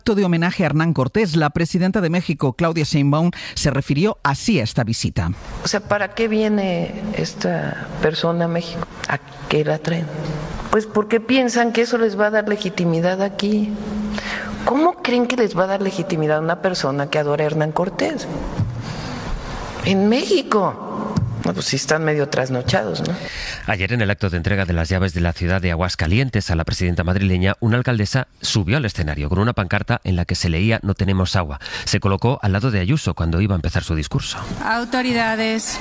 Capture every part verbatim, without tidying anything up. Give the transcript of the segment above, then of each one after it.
Acto de homenaje a Hernán Cortés, la presidenta de México, Claudia Sheinbaum, se refirió así a esta visita. O sea, ¿para qué viene esta persona a México? ¿A qué la traen? Pues porque piensan que eso les va a dar legitimidad aquí. ¿Cómo creen que les va a dar legitimidad a una persona que adora a Hernán Cortés? En México. No, pues sí están medio trasnochados, ¿no? Ayer, en el acto de entrega de las llaves de la ciudad de Aguascalientes a la presidenta madrileña, una alcaldesa subió al escenario con una pancarta en la que se leía "No tenemos agua". Se colocó al lado de Ayuso cuando iba a empezar su discurso. Autoridades,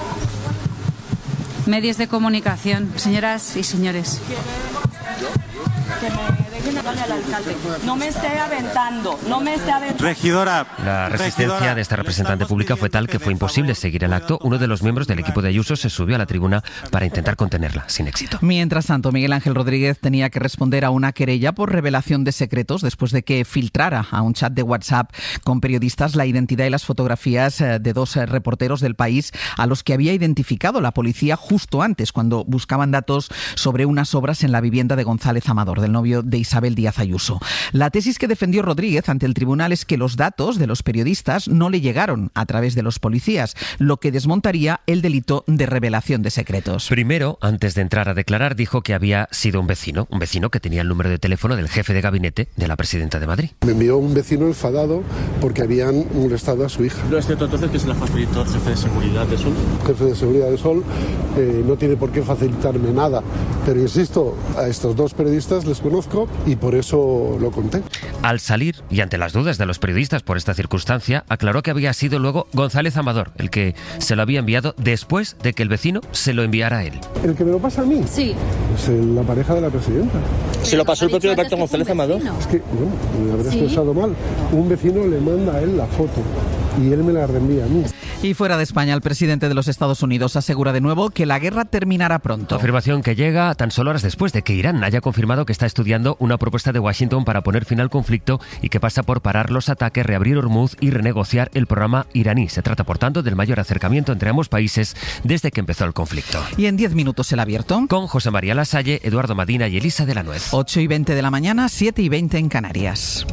medios de comunicación, señoras y señores. Que me dejen hablarle al alcalde. No me esté aventando, no me esté aventando. Regidora. La resistencia regidora, de esta representante pública fue tal que fue imposible seguir el acto. Uno de los miembros del equipo de Ayuso se subió a la tribuna para intentar contenerla, sin éxito. Mientras tanto, Miguel Ángel Rodríguez tenía que responder a una querella por revelación de secretos después de que filtrara a un chat de WhatsApp con periodistas la identidad y las fotografías de dos reporteros del País a los que había identificado la policía justo antes, cuando buscaban datos sobre unas obras en la vivienda de González Amador, del novio de Isabel Díaz Ayuso. La tesis que defendió Rodríguez ante el tribunal es que los datos de los periodistas no le llegaron a través de los policías, lo que desmontaría el delito de revelación de secretos. Primero, antes de entrar a declarar, dijo que había sido un vecino, un vecino que tenía el número de teléfono del jefe de gabinete de la presidenta de Madrid. Me envió un vecino enfadado porque habían molestado a su hija. ¿No es cierto entonces que se la facilitó el jefe de seguridad de Sol? El jefe de seguridad de Sol eh, no tiene por qué facilitarme nada, pero insisto, a estos dos periodistas les conozco y por eso lo conté. Al salir, y ante las dudas de los periodistas por esta circunstancia, aclaró que había sido luego González Amador el que se lo había enviado después de que el vecino se lo enviara a él. ¿El que me lo pasa a mí? Sí. Es el, la pareja de la presidenta. ¿Se lo pasó el propio Alberto González Amador? Es que, bueno, me habrás ¿Sí? pensado mal. Un vecino le manda a él la foto y él me la reenvía a mí. Y fuera de España, el presidente de los Estados Unidos asegura de nuevo que la guerra terminará pronto. Afirmación que llega tan solo horas después de que Irán haya confirmado que está estudiando una propuesta de Washington para poner fin al conflicto y que pasa por parar los ataques, reabrir Hormuz y renegociar el programa iraní. Se trata, por tanto, del mayor acercamiento entre ambos países desde que empezó el conflicto. Y en diez minutos el abierto. Con José María Lasalle, Eduardo Madina y Elisa de la Nuez. ocho y veinte de la mañana, siete y veinte en Canarias.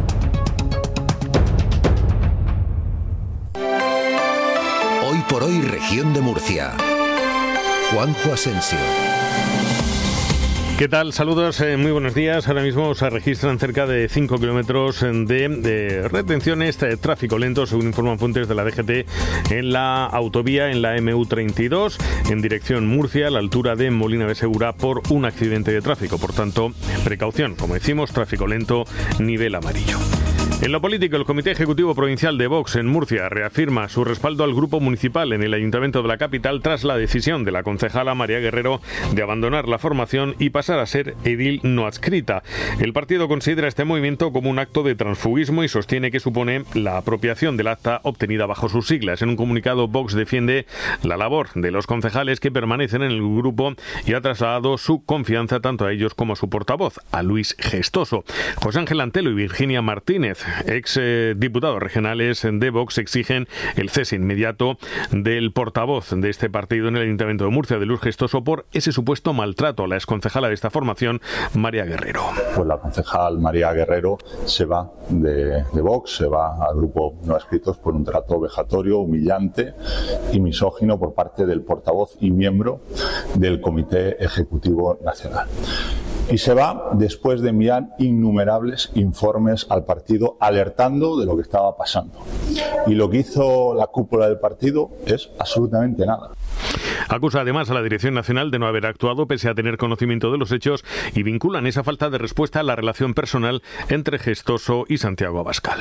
Hoy por hoy, región de Murcia. Juanjo Asensio. ¿Qué tal? Saludos, eh, muy buenos días. Ahora mismo se registran cerca de cinco kilómetros de, de retenciones, de tráfico lento, según informan fuentes de la D G T, en la autovía, en la M U treinta y dos, en dirección Murcia, a la altura de Molina de Segura, por un accidente de tráfico. Por tanto, precaución, como decimos, tráfico lento, nivel amarillo. En lo político, el Comité Ejecutivo Provincial de Vox en Murcia reafirma su respaldo al grupo municipal en el Ayuntamiento de la capital tras la decisión de la concejala María Guerrero de abandonar la formación y pasar a ser edil no adscrita. El partido considera este movimiento como un acto de transfugismo y sostiene que supone la apropiación del acta obtenida bajo sus siglas. En un comunicado, Vox defiende la labor de los concejales que permanecen en el grupo y ha trasladado su confianza tanto a ellos como a su portavoz, a Luis Gestoso. José Ángel Antelo y Virginia Martínez, ex eh, diputados regionales de Vox, exigen el cese inmediato del portavoz de este partido en el Ayuntamiento de Murcia, de Luis Gestoso, por ese supuesto maltrato a la exconcejala de esta formación, María Guerrero. Pues la concejal María Guerrero se va de, de Vox, se va al grupo no adscritos por un trato vejatorio, humillante y misógino por parte del portavoz y miembro del Comité Ejecutivo Nacional. Y se va después de enviar innumerables informes al partido alertando de lo que estaba pasando. Y lo que hizo la cúpula del partido es absolutamente nada. Acusa además a la Dirección Nacional de no haber actuado pese a tener conocimiento de los hechos y vinculan esa falta de respuesta a la relación personal entre Gestoso y Santiago Abascal.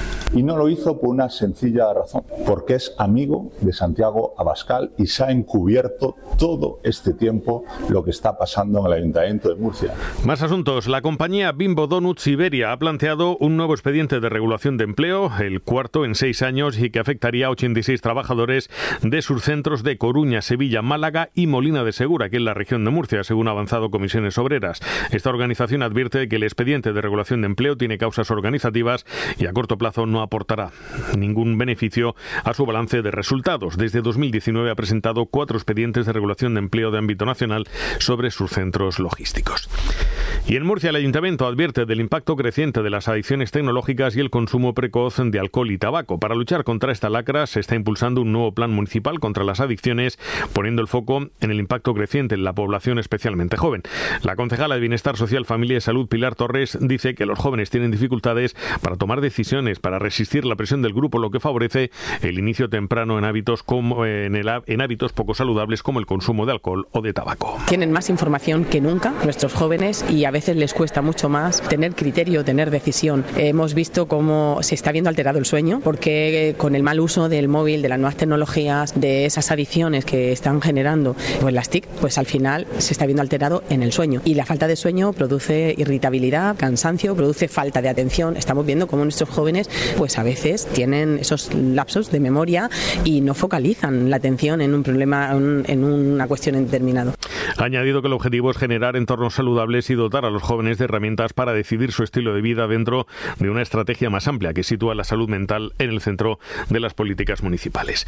Y no lo hizo por una sencilla razón, porque es amigo de Santiago Abascal y se ha encubierto todo este tiempo lo que está pasando en el Ayuntamiento de Murcia. Más asuntos. La compañía Bimbo Donuts Iberia ha planteado un nuevo expediente de regulación de empleo, el cuarto en seis años, y que afectaría a ochenta y seis trabajadores de sus centros de Coruña, Sevilla, Málaga y Molina de Segura, que es la región de Murcia, según ha avanzado Comisiones Obreras. Esta organización advierte que el expediente de regulación de empleo tiene causas organizativas y a corto plazo no aportará ningún beneficio a su balance de resultados. Desde dos mil diecinueve ha presentado cuatro expedientes de regulación de empleo de ámbito nacional sobre sus centros logísticos. Y en Murcia el Ayuntamiento advierte del impacto creciente de las adicciones tecnológicas y el consumo precoz de alcohol y tabaco. Para luchar contra esta lacra se está impulsando un nuevo plan municipal contra las adicciones, poniendo el foco en el impacto creciente en la población especialmente joven. La concejala de Bienestar Social, Familia y Salud, Pilar Torres, dice que los jóvenes tienen dificultades para tomar decisiones, para resistir la presión del grupo, lo que favorece el inicio temprano en hábitos, como, en, el, en hábitos poco saludables como el consumo de alcohol o de tabaco. Tienen más información que nunca nuestros jóvenes y a veces les cuesta mucho más tener criterio, tener decisión. Hemos visto cómo se está viendo alterado el sueño, porque con el mal uso del móvil, de las nuevas tecnologías, de esas adicciones que están generando pues las T I C, pues al final se está viendo alterado en el sueño. Y la falta de sueño produce irritabilidad, cansancio, produce falta de atención. Estamos viendo cómo nuestros jóvenes pues a veces tienen esos lapsos de memoria y no focalizan la atención en un problema, en una cuestión determinada. Ha añadido que el objetivo es generar entornos saludables y dotar a los jóvenes de herramientas para decidir su estilo de vida dentro de una estrategia más amplia que sitúa la salud mental en el centro de las políticas municipales.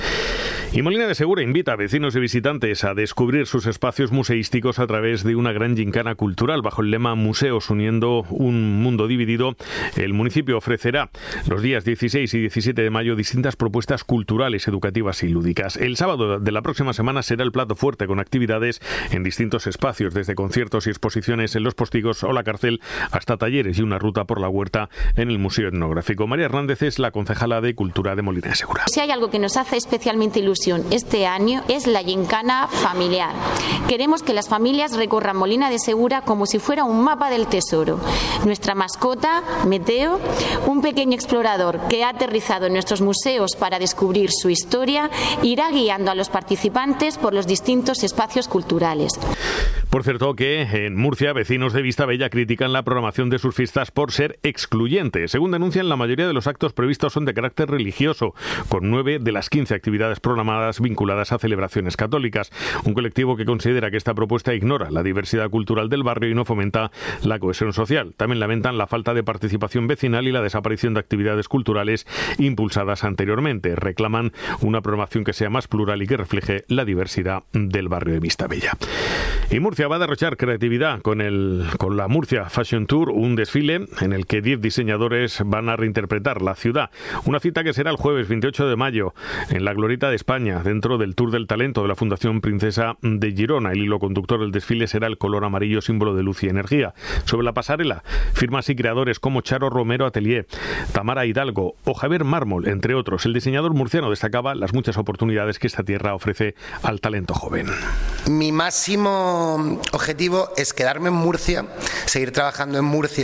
Y Molina de Segura invita a vecinos y visitantes a descubrir sus espacios museísticos a través de una gran gincana cultural. Bajo el lema Museos uniendo un mundo dividido, el municipio ofrecerá los días dieciséis y diecisiete de mayo distintas propuestas culturales, educativas y lúdicas. El sábado de la próxima semana será el plato fuerte con actividades en distintos espacios, desde conciertos y exposiciones en los postigos o la cárcel hasta talleres y una ruta por la huerta en el Museo Etnográfico. María Hernández es la concejala de Cultura de Molina de Segura. Si hay algo que nos hace especialmente ilusión este año es la gincana familiar. Queremos que las familias recorran Molina de Segura como si fuera un mapa del tesoro. Nuestra mascota, Meteo, un pequeño explorador que ha aterrizado en nuestros museos para descubrir su historia, irá guiando a los participantes por los distintos espacios culturales. Por cierto que en Murcia, vecinos de Vistabella critican la programación de sus fiestas por ser excluyente. Según denuncian, la mayoría de los actos previstos son de carácter religioso, con nueve de las quince actividades programadas vinculadas a celebraciones católicas. Un colectivo que considera que esta propuesta ignora la diversidad cultural del barrio y no fomenta la cohesión social. También lamentan la falta de participación vecinal y la desaparición de actividades culturales impulsadas anteriormente. Reclaman una programación que sea más plural y que refleje la diversidad del barrio de Vistabella. Y Murcia va a derrochar creatividad con, el, con la Murcia Fashion Tour, un desfile en el que diez diseñadores van a reinterpretar la ciudad. Una cita que será el jueves veintiocho de mayo en la Glorieta de España, dentro del Tour del Talento de la Fundación Princesa de Girona. El hilo conductor del desfile será el color amarillo, símbolo de luz y energía. Sobre la pasarela, firmas y creadores como Charo Romero Atelier, Tamara Hidalgo o Javier Mármol, entre otros. El diseñador murciano destacaba las muchas oportunidades que esta tierra ofrece al talento joven. Mi máximo objetivo es quedarme en Murcia, seguir trabajando en Murcia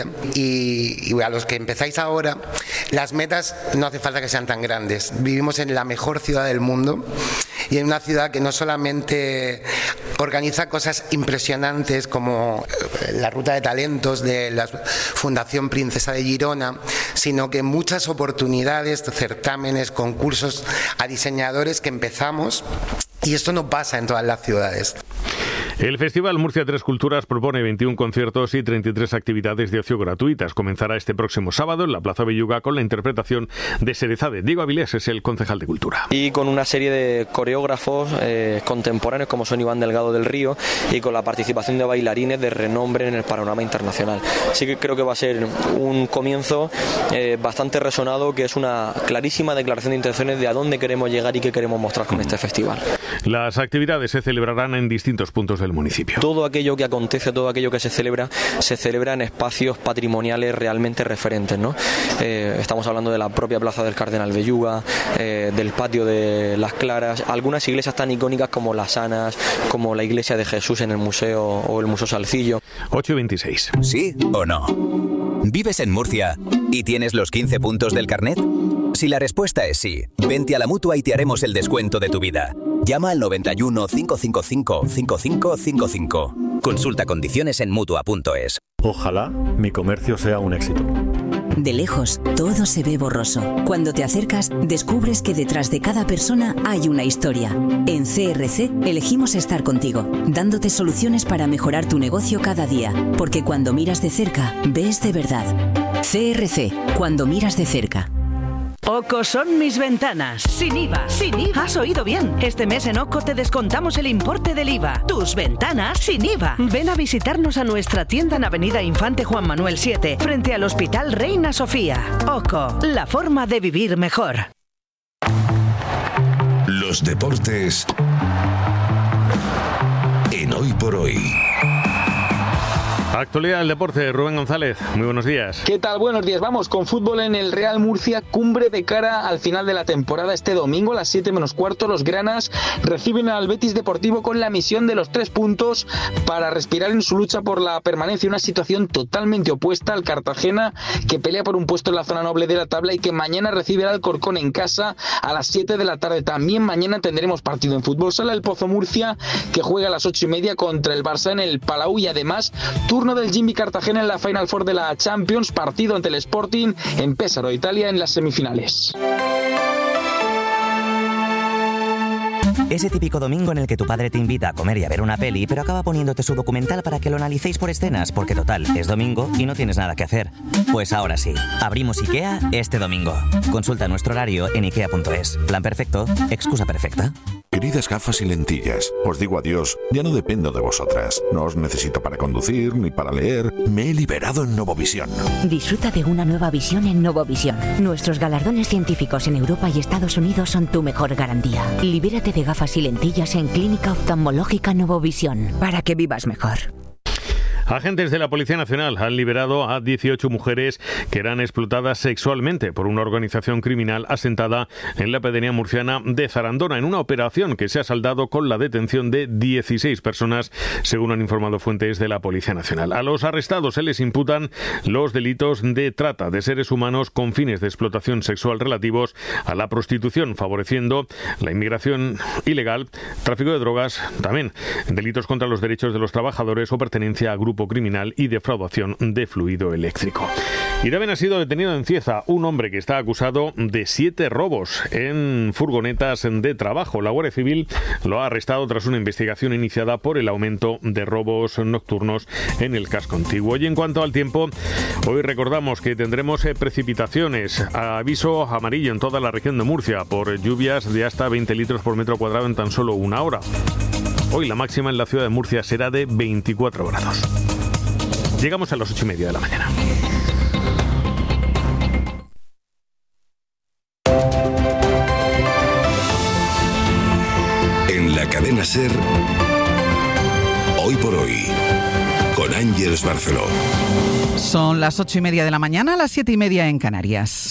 y, y a los que empezáis ahora, las metas no hace falta que sean tan grandes. Vivimos en la mejor ciudad del mundo y en una ciudad que no solamente organiza cosas impresionantes como la ruta de talentos de la Fundación Princesa de Girona, sino que muchas oportunidades, certámenes, concursos a diseñadores que empezamos, y esto no pasa en todas las ciudades. El Festival Murcia Tres Culturas propone veintiún conciertos y treinta y tres actividades de ocio gratuitas. Comenzará este próximo sábado en la Plaza Belluga con la interpretación de Serezade. Diego Avilés es el concejal de Cultura. Y con una serie de coreógrafos eh, contemporáneos como son Iván Delgado del Río y con la participación de bailarines de renombre en el panorama internacional. Así que creo que va a ser un comienzo eh, bastante resonado, que es una clarísima declaración de intenciones de a dónde queremos llegar y qué queremos mostrar con este festival. Las actividades se celebrarán en distintos puntos del municipio. Todo aquello que acontece, todo aquello que se celebra, se celebra en espacios patrimoniales realmente referentes, ¿no? Eh, estamos hablando de la propia Plaza del Cardenal Belluga, eh, del patio de Las Claras, algunas iglesias tan icónicas como Las Anas, como la Iglesia de Jesús en el museo o el Museo Salcillo. ocho y veintiséis. ¿Sí o no? ¿Vives en Murcia y tienes los quince puntos del carnet? Si la respuesta es sí, vente a la Mutua y te haremos el descuento de tu vida. Llama al noventa y uno, cinco cinco cinco, cinco cinco cinco cinco. Consulta condiciones en Mutua punto es. Ojalá mi comercio sea un éxito. De lejos, todo se ve borroso. Cuando te acercas, descubres que detrás de cada persona hay una historia. En C R C elegimos estar contigo, dándote soluciones para mejorar tu negocio cada día. Porque cuando miras de cerca, ves de verdad. C R C, cuando miras de cerca. Oco son mis ventanas. Sin I V A. Sin I V A. Has oído bien. Este mes en Oco te descontamos el importe del I V A. Tus ventanas sin I V A. Ven a visitarnos a nuestra tienda en Avenida Infante Juan Manuel siete, frente al Hospital Reina Sofía. Oco, la forma de vivir mejor. Los deportes en Hoy por Hoy. Actualidad del deporte, Rubén González, muy buenos días. ¿Qué tal? Buenos días. Vamos con fútbol en el Real Murcia, cumbre de cara al final de la temporada. Este domingo a las siete menos cuarto, los granas reciben al Betis Deportivo con la misión de los tres puntos para respirar en su lucha por la permanencia. Una situación totalmente opuesta al Cartagena, que pelea por un puesto en la zona noble de la tabla y que mañana recibe al Alcorcón en casa a las siete de la tarde. También mañana tendremos partido en fútbol sala el Pozo Murcia, que juega a las ocho y media contra el Barça en el Palau, y además turno del Jimmy Cartagena en la Final Four de la Champions, partido ante el Sporting en Pesaro, Italia, en las semifinales. Ese típico domingo en el que tu padre te invita a comer y a ver una peli, pero acaba poniéndote su documental para que lo analicéis por escenas, porque total, es domingo y no tienes nada que hacer. Pues ahora sí, abrimos IKEA este domingo. Consulta nuestro horario en ikea punto es. Plan perfecto, excusa perfecta. Queridas gafas y lentillas, os digo adiós, ya no dependo de vosotras. No os necesito para conducir ni para leer, me he liberado en Novovisión. Disfruta de una nueva visión en Novovisión. Nuestros galardones científicos en Europa y Estados Unidos son tu mejor garantía. Libérate de gafas y lentillas en Clínica Oftalmológica Novovisión, para que vivas mejor. Agentes de la Policía Nacional han liberado a dieciocho mujeres que eran explotadas sexualmente por una organización criminal asentada en la pedanía murciana de Zarandona, en una operación que se ha saldado con la detención de dieciséis personas, según han informado fuentes de la Policía Nacional. A los arrestados se les imputan los delitos de trata de seres humanos con fines de explotación sexual relativos a la prostitución, favoreciendo la inmigración ilegal, tráfico de drogas, también delitos contra los derechos de los trabajadores o pertenencia a grupos criminal y defraudación de fluido eléctrico. Y también ha sido detenido en Cieza un hombre que está acusado de siete robos en furgonetas de trabajo. La Guardia Civil lo ha arrestado tras una investigación iniciada por el aumento de robos nocturnos en el casco antiguo. Y en cuanto al tiempo, hoy recordamos que tendremos precipitaciones. Aviso amarillo en toda la región de Murcia por lluvias de hasta veinte litros por metro cuadrado en tan solo una hora. Hoy la máxima en la ciudad de Murcia será de veinticuatro grados. Llegamos a las ocho y media de la mañana. En la cadena SER, Hoy por Hoy, con Ángeles Barceló. Son las ocho y media de la mañana, las siete y media en Canarias.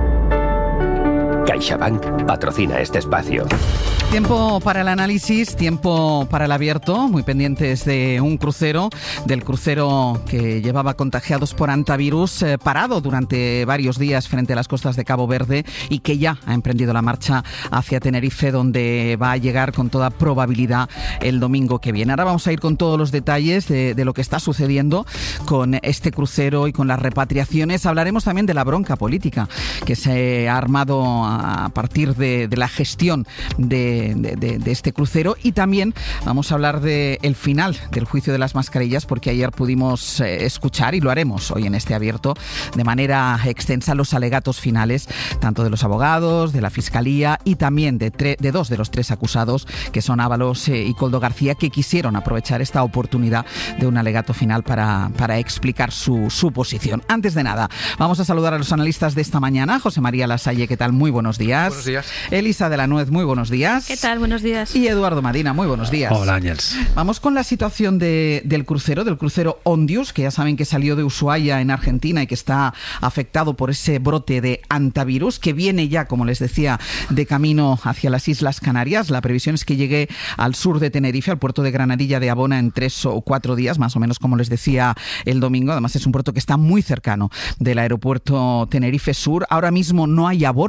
CaixaBank patrocina este espacio. Tiempo para el análisis, tiempo para el abierto, muy pendientes de un crucero, del crucero que llevaba contagiados por hantavirus, eh, parado durante varios días frente a las costas de Cabo Verde y que ya ha emprendido la marcha hacia Tenerife, donde va a llegar con toda probabilidad el domingo que viene. Ahora vamos a ir con todos los detalles de, de lo que está sucediendo con este crucero y con las repatriaciones. Hablaremos también de la bronca política que se ha armado a partir de, de la gestión de De, de, de este crucero, y también vamos a hablar del final del juicio de las mascarillas, porque ayer pudimos eh, escuchar, y lo haremos hoy en este abierto de manera extensa, los alegatos finales tanto de los abogados, de la Fiscalía y también de, tre- de dos de los tres acusados, que son Ábalos eh, y Koldo García, que quisieron aprovechar esta oportunidad de un alegato final para, para explicar su, su posición. Antes de nada, vamos a saludar a los analistas de esta mañana. José María Lasalle, ¿qué tal? Muy buenos días. Buenos días. Elisa de la Nuez, muy buenos días. ¿Qué tal? Buenos días. Y Eduardo Madina, muy buenos días. Hola, Ángels. Vamos con la situación de, del crucero, del crucero Ondius, que ya saben que salió de Ushuaia en Argentina y que está afectado por ese brote de hantavirus, que viene ya, como les decía, de camino hacia las Islas Canarias. La previsión es que llegue al sur de Tenerife, al puerto de Granadilla de Abona, en tres o cuatro días, más o menos como les decía el domingo. Además es un puerto que está muy cercano del aeropuerto Tenerife Sur. Ahora mismo no hay a bordo ningún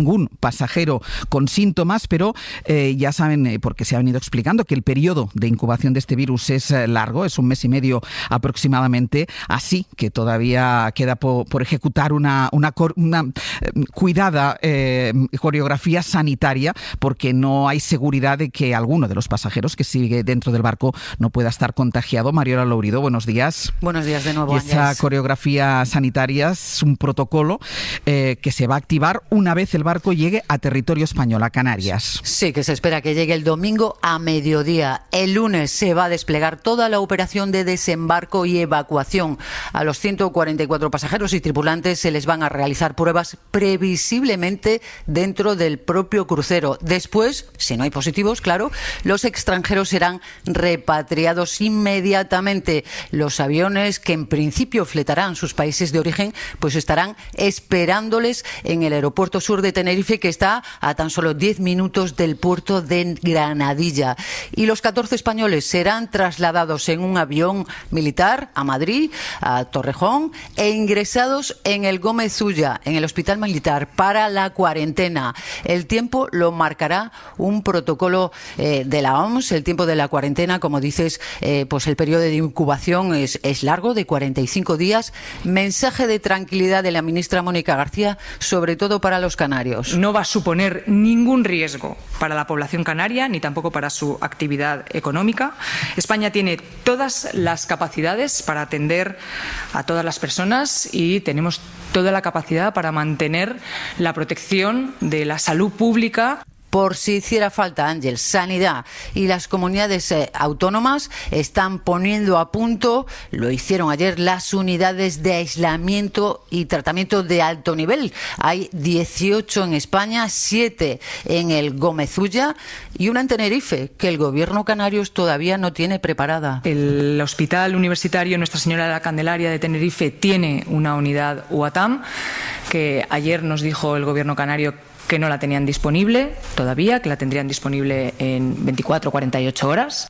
ningún pasajero con síntomas, pero eh, ya saben, eh, porque se ha venido explicando, que el periodo de incubación de este virus es eh, largo, es un mes y medio aproximadamente, así que todavía queda por, por ejecutar una, una, una eh, cuidada eh, coreografía sanitaria, porque no hay seguridad de que alguno de los pasajeros que sigue dentro del barco no pueda estar contagiado. Mariola Lourido, buenos días. Buenos días de nuevo, Y esta Ángeles. coreografía sanitaria es un protocolo eh, que se va a activar una vez el barco llegue a territorio español, a Canarias. Sí, que se espera que llegue el domingo a mediodía. El lunes se va a desplegar toda la operación de desembarco y evacuación. A los ciento cuarenta y cuatro pasajeros y tripulantes se les van a realizar pruebas previsiblemente dentro del propio crucero. Después, si no hay positivos, claro, los extranjeros serán repatriados inmediatamente. Los aviones que en principio fletarán sus países de origen, pues estarán esperándoles en el aeropuerto sur de Tenerife, que está a tan solo diez minutos del puerto de Granadilla. Y los catorce españoles serán trasladados en un avión militar a Madrid, a Torrejón, e ingresados en el Gómez Ulla, en el hospital militar, para la cuarentena. El tiempo lo marcará un protocolo eh, de la O M S. El tiempo de la cuarentena, como dices, eh, pues el periodo de incubación es, es largo, de cuarenta y cinco días. Mensaje de tranquilidad de la ministra Mónica García, sobre todo para los canarios. No va a suponer ningún riesgo para la población canaria, ni tampoco para su actividad económica. España tiene todas las capacidades para atender a todas las personas y tenemos toda la capacidad para mantener la protección de la salud pública. Por si hiciera falta, Ángel, Sanidad y las comunidades eh, autónomas están poniendo a punto, lo hicieron ayer, las unidades de aislamiento y tratamiento de alto nivel. Hay dieciocho en España, siete en el Gómez Ulla y una en Tenerife, que el gobierno canario todavía no tiene preparada. El Hospital Universitario Nuestra Señora de la Candelaria de Tenerife tiene una unidad U A T A M, que ayer nos dijo el gobierno canario que no la tenían disponible todavía, que la tendrían disponible en veinticuatro a cuarenta y ocho horas.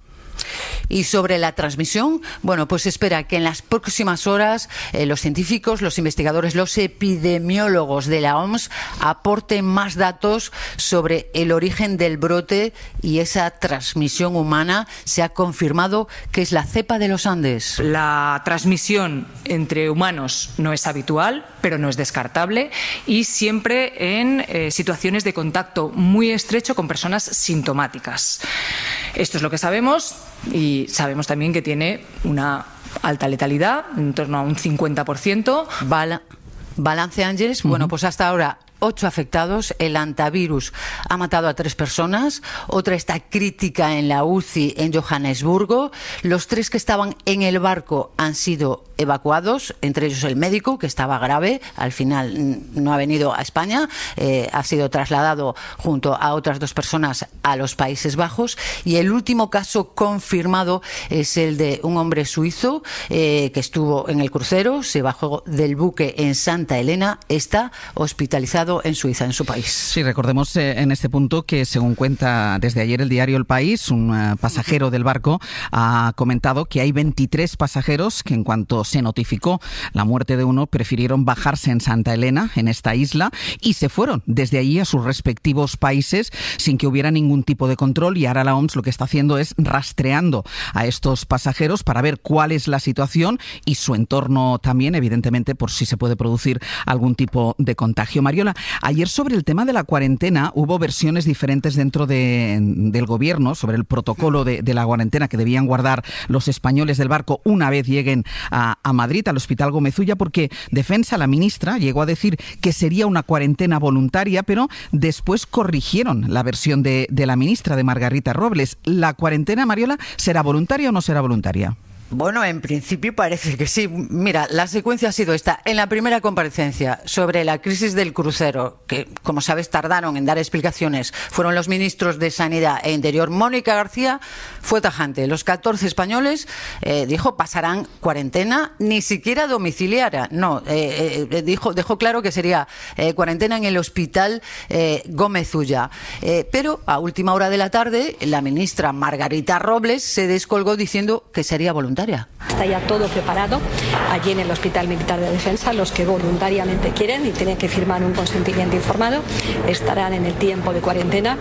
Y sobre la transmisión, bueno, pues espera que en las próximas horas eh, los científicos, los investigadores, los epidemiólogos de la O M S aporten más datos sobre el origen del brote y esa transmisión humana. Se ha confirmado que es la cepa de los Andes. La transmisión entre humanos no es habitual, pero no es descartable, y siempre en eh, situaciones de contacto muy estrecho con personas sintomáticas. Esto es lo que sabemos, y sabemos también que tiene una alta letalidad, en torno a un cincuenta por ciento. Bala- Balance, Ángeles. Uh-huh. Bueno, pues hasta ahora ocho afectados. El antivirus ha matado a tres personas. Otra está crítica en la U C I en Johannesburgo. Los tres que estaban en el barco han sido evacuados, entre ellos el médico, que estaba grave. Al final no ha venido a España. Eh, ha sido trasladado junto a otras dos personas a los Países Bajos. Y el último caso confirmado es el de un hombre suizo eh, que estuvo en el crucero, se bajó del buque en Santa Elena, está hospitalizado en Suiza, en su país. Sí, recordemos eh, en este punto que, según cuenta desde ayer el diario El País, un uh, pasajero del barco ha comentado que hay veintitrés pasajeros que, en cuanto se notificó la muerte de uno, prefirieron bajarse en Santa Elena, en esta isla, y se fueron desde allí a sus respectivos países sin que hubiera ningún tipo de control. Y ahora la O M S lo que está haciendo es rastreando a estos pasajeros para ver cuál es la situación y su entorno también, evidentemente, por si se puede producir algún tipo de contagio. Mariola, ayer sobre el tema de la cuarentena hubo versiones diferentes dentro de, del gobierno sobre el protocolo de, de la cuarentena que debían guardar los españoles del barco una vez lleguen a, a Madrid, al Hospital Gómez Ulla, porque Defensa, la ministra, llegó a decir que sería una cuarentena voluntaria, pero después corrigieron la versión de, de la ministra, de Margarita Robles. ¿La cuarentena, Mariola, será voluntaria o no será voluntaria? Bueno, en principio parece que sí. Mira, la secuencia ha sido esta. En la primera comparecencia sobre la crisis del crucero, que, como sabes, tardaron en dar explicaciones, fueron los ministros de Sanidad e Interior. Mónica García fue tajante. Los catorce españoles, eh, dijo, pasarán cuarentena, ni siquiera domiciliaria. No, eh, eh, dijo, dejó claro que sería eh, cuarentena en el Hospital eh, Gómez Ulla. Eh, pero a última hora de la tarde, la ministra Margarita Robles se descolgó diciendo que sería voluntaria. voluntaria. Está ya todo preparado allí en el Hospital Militar de Defensa. Los que voluntariamente quieren y tienen que firmar un consentimiento informado estarán en el tiempo de cuarentena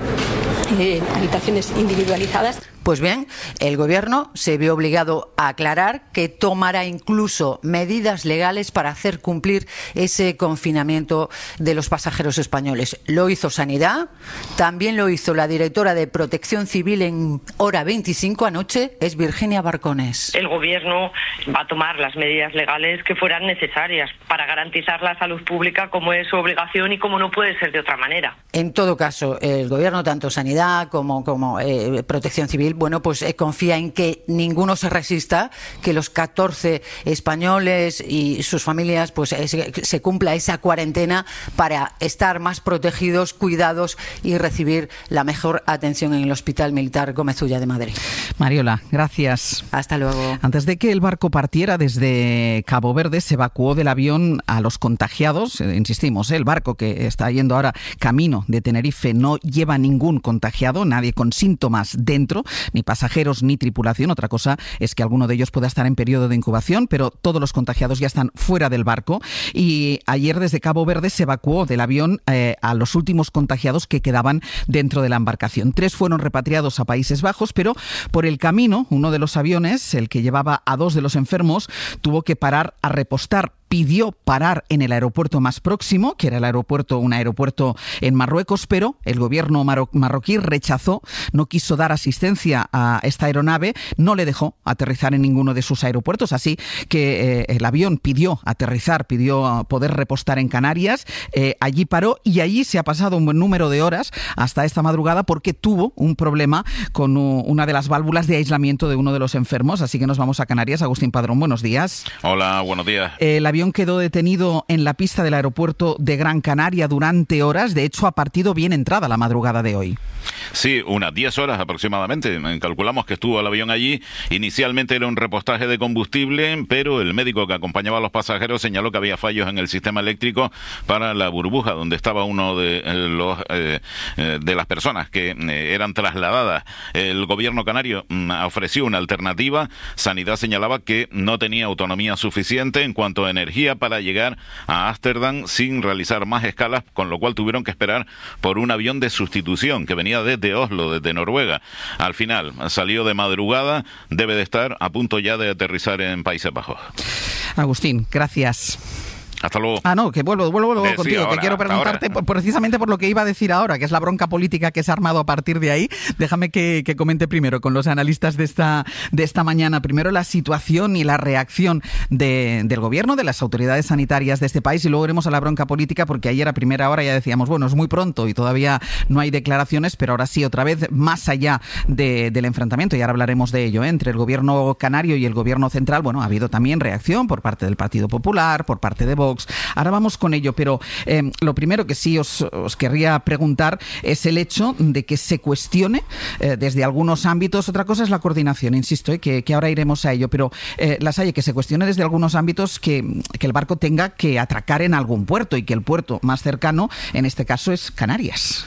en habitaciones individualizadas. Pues bien, el Gobierno se vio obligado a aclarar que tomará incluso medidas legales para hacer cumplir ese confinamiento de los pasajeros españoles. Lo hizo Sanidad, también lo hizo la directora de Protección Civil en Hora veinticinco anoche, es Virginia Barcones. El Gobierno va a tomar las medidas legales que fueran necesarias para garantizar la salud pública, como es su obligación y como no puede ser de otra manera. En todo caso, el Gobierno, tanto Sanidad como, como eh, Protección Civil, bueno, pues eh, confía en que ninguno se resista, que los catorce españoles y sus familias, pues eh, se, se cumpla esa cuarentena para estar más protegidos, cuidados y recibir la mejor atención en el Hospital Militar Gómez Ulla de Madrid. Mariola, gracias. Hasta luego. Antes de que el barco partiera desde Cabo Verde, se evacuó del avión a los contagiados. Eh, insistimos, eh, el barco que está yendo ahora camino de Tenerife no lleva ningún contagiado, nadie con síntomas dentro, ni pasajeros ni tripulación. Otra cosa es que alguno de ellos pueda estar en periodo de incubación, pero todos los contagiados ya están fuera del barco. Y ayer desde Cabo Verde se evacuó del avión eh, a los últimos contagiados que quedaban dentro de la embarcación. Tres fueron repatriados a Países Bajos, pero por el camino, uno de los aviones, el que llevaba a dos de los enfermos, tuvo que parar a repostar. Pidió parar en el aeropuerto más próximo, que era el aeropuerto, un aeropuerto en Marruecos, pero el gobierno marro- marroquí rechazó, no quiso dar asistencia a esta aeronave, no le dejó aterrizar en ninguno de sus aeropuertos, así que eh, el avión pidió aterrizar, pidió poder repostar en Canarias, eh, allí paró y allí se ha pasado un buen número de horas hasta esta madrugada porque tuvo un problema con uh, una de las válvulas de aislamiento de uno de los enfermos, así que nos vamos a Canarias. Agustín Padrón, buenos días. Hola, buenos días. El avión quedó detenido en la pista del aeropuerto de Gran Canaria durante horas. De hecho, ha partido bien entrada la madrugada de hoy. Sí, unas diez horas aproximadamente. Calculamos que estuvo el avión allí. Inicialmente era un repostaje de combustible, pero el médico que acompañaba a los pasajeros señaló que había fallos en el sistema eléctrico para la burbuja donde estaba uno de los eh, de las personas que eh, eran trasladadas. El gobierno canario mm, ofreció una alternativa. Sanidad señalaba que no tenía autonomía suficiente en cuanto a energía para llegar a Ámsterdam sin realizar más escalas, con lo cual tuvieron que esperar por un avión de sustitución que venía desde Oslo, desde Noruega. Al final salió de madrugada, debe de estar a punto ya de aterrizar en Países Bajos. Agustín, gracias. Hasta luego. Ah, no, que vuelvo, vuelvo, vuelvo eh, contigo, sí, ahora, que quiero preguntarte por, precisamente por lo que iba a decir ahora, que es la bronca política que se ha armado a partir de ahí. Déjame que, que comente primero con los analistas de esta, de esta mañana, primero la situación y la reacción de, del gobierno, de las autoridades sanitarias de este país, y luego iremos a la bronca política, porque ayer a primera hora ya decíamos, bueno, es muy pronto y todavía no hay declaraciones, pero ahora sí, otra vez, más allá de, del enfrentamiento, y ahora hablaremos de ello, ¿eh? entre el gobierno canario y el gobierno central. Bueno, ha habido también reacción por parte del Partido Popular, por parte de Vox. Ahora vamos con ello, pero eh, lo primero que sí os, os querría preguntar es el hecho de que se cuestione eh, desde algunos ámbitos. Otra cosa es la coordinación, insisto, eh, que, que ahora iremos a ello, pero eh, Lasalle, que se cuestione desde algunos ámbitos que, que el barco tenga que atracar en algún puerto y que el puerto más cercano, en este caso, es Canarias.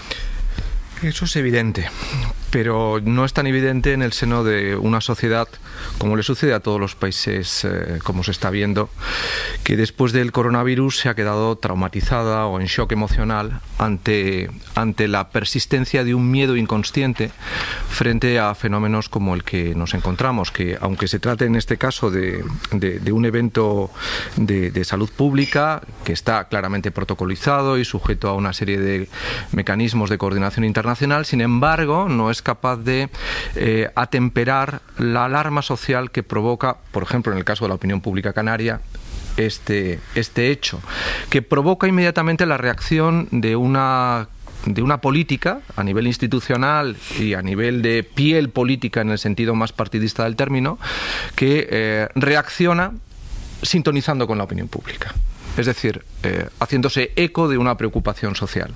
Eso es evidente, pero no es tan evidente en el seno de una sociedad, como le sucede a todos los países, eh, como se está viendo, que después del coronavirus se ha quedado traumatizada o en shock emocional ante, ante la persistencia de un miedo inconsciente frente a fenómenos como el que nos encontramos, que aunque se trate en este caso de, de, de un evento de, de salud pública que está claramente protocolizado y sujeto a una serie de mecanismos de coordinación internacional, sin embargo, no es capaz de eh, atemperar la alarma social que provoca, por ejemplo, en el caso de la opinión pública canaria, este, este hecho, que provoca inmediatamente la reacción de una de una política a nivel institucional y a nivel de piel política en el sentido más partidista del término, que eh, reacciona sintonizando con la opinión pública. Es decir, eh, haciéndose eco de una preocupación social.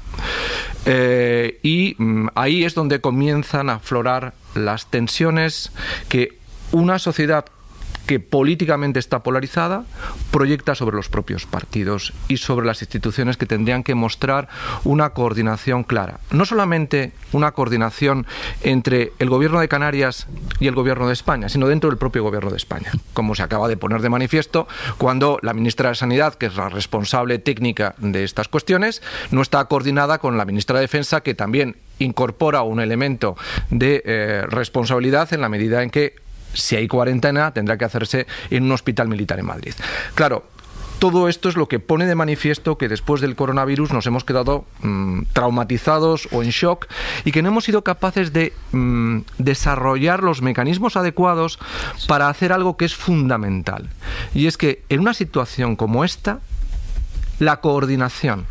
Eh, y mm, ahí es donde comienzan a aflorar las tensiones que una sociedad que políticamente está polarizada, proyecta sobre los propios partidos y sobre las instituciones que tendrían que mostrar una coordinación clara. No solamente una coordinación entre el Gobierno de Canarias y el Gobierno de España, sino dentro del propio Gobierno de España, como se acaba de poner de manifiesto cuando la ministra de Sanidad, que es la responsable técnica de estas cuestiones, no está coordinada con la ministra de Defensa, que también incorpora un elemento de eh, responsabilidad en la medida en que, si hay cuarentena, tendrá que hacerse en un hospital militar en Madrid. Claro, todo esto es lo que pone de manifiesto que después del coronavirus nos hemos quedado mmm, traumatizados o en shock y que no hemos sido capaces de mmm, desarrollar los mecanismos adecuados para hacer algo que es fundamental. Y es que en una situación como esta, la coordinación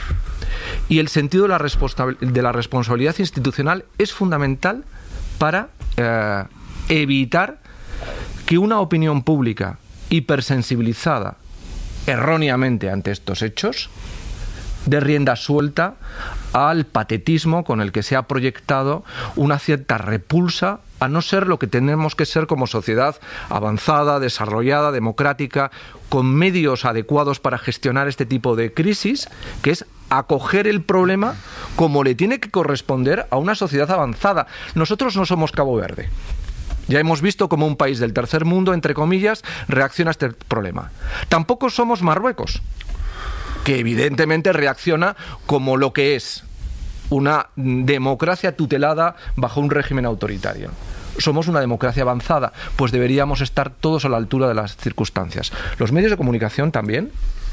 y el sentido de la, responsa- de la responsabilidad institucional es fundamental para eh, evitar que una opinión pública hipersensibilizada erróneamente ante estos hechos dé rienda suelta al patetismo con el que se ha proyectado una cierta repulsa a no ser lo que tenemos que ser como sociedad avanzada, desarrollada, democrática, con medios adecuados para gestionar este tipo de crisis, que es acoger el problema como le tiene que corresponder a una sociedad avanzada. Nosotros no somos Cabo Verde. Ya hemos visto cómo un país del tercer mundo, entre comillas, reacciona a este problema. Tampoco somos Marruecos, que evidentemente reacciona como lo que es una democracia tutelada bajo un régimen autoritario. Somos una democracia avanzada, pues deberíamos estar todos a la altura de las circunstancias. Los medios de comunicación también,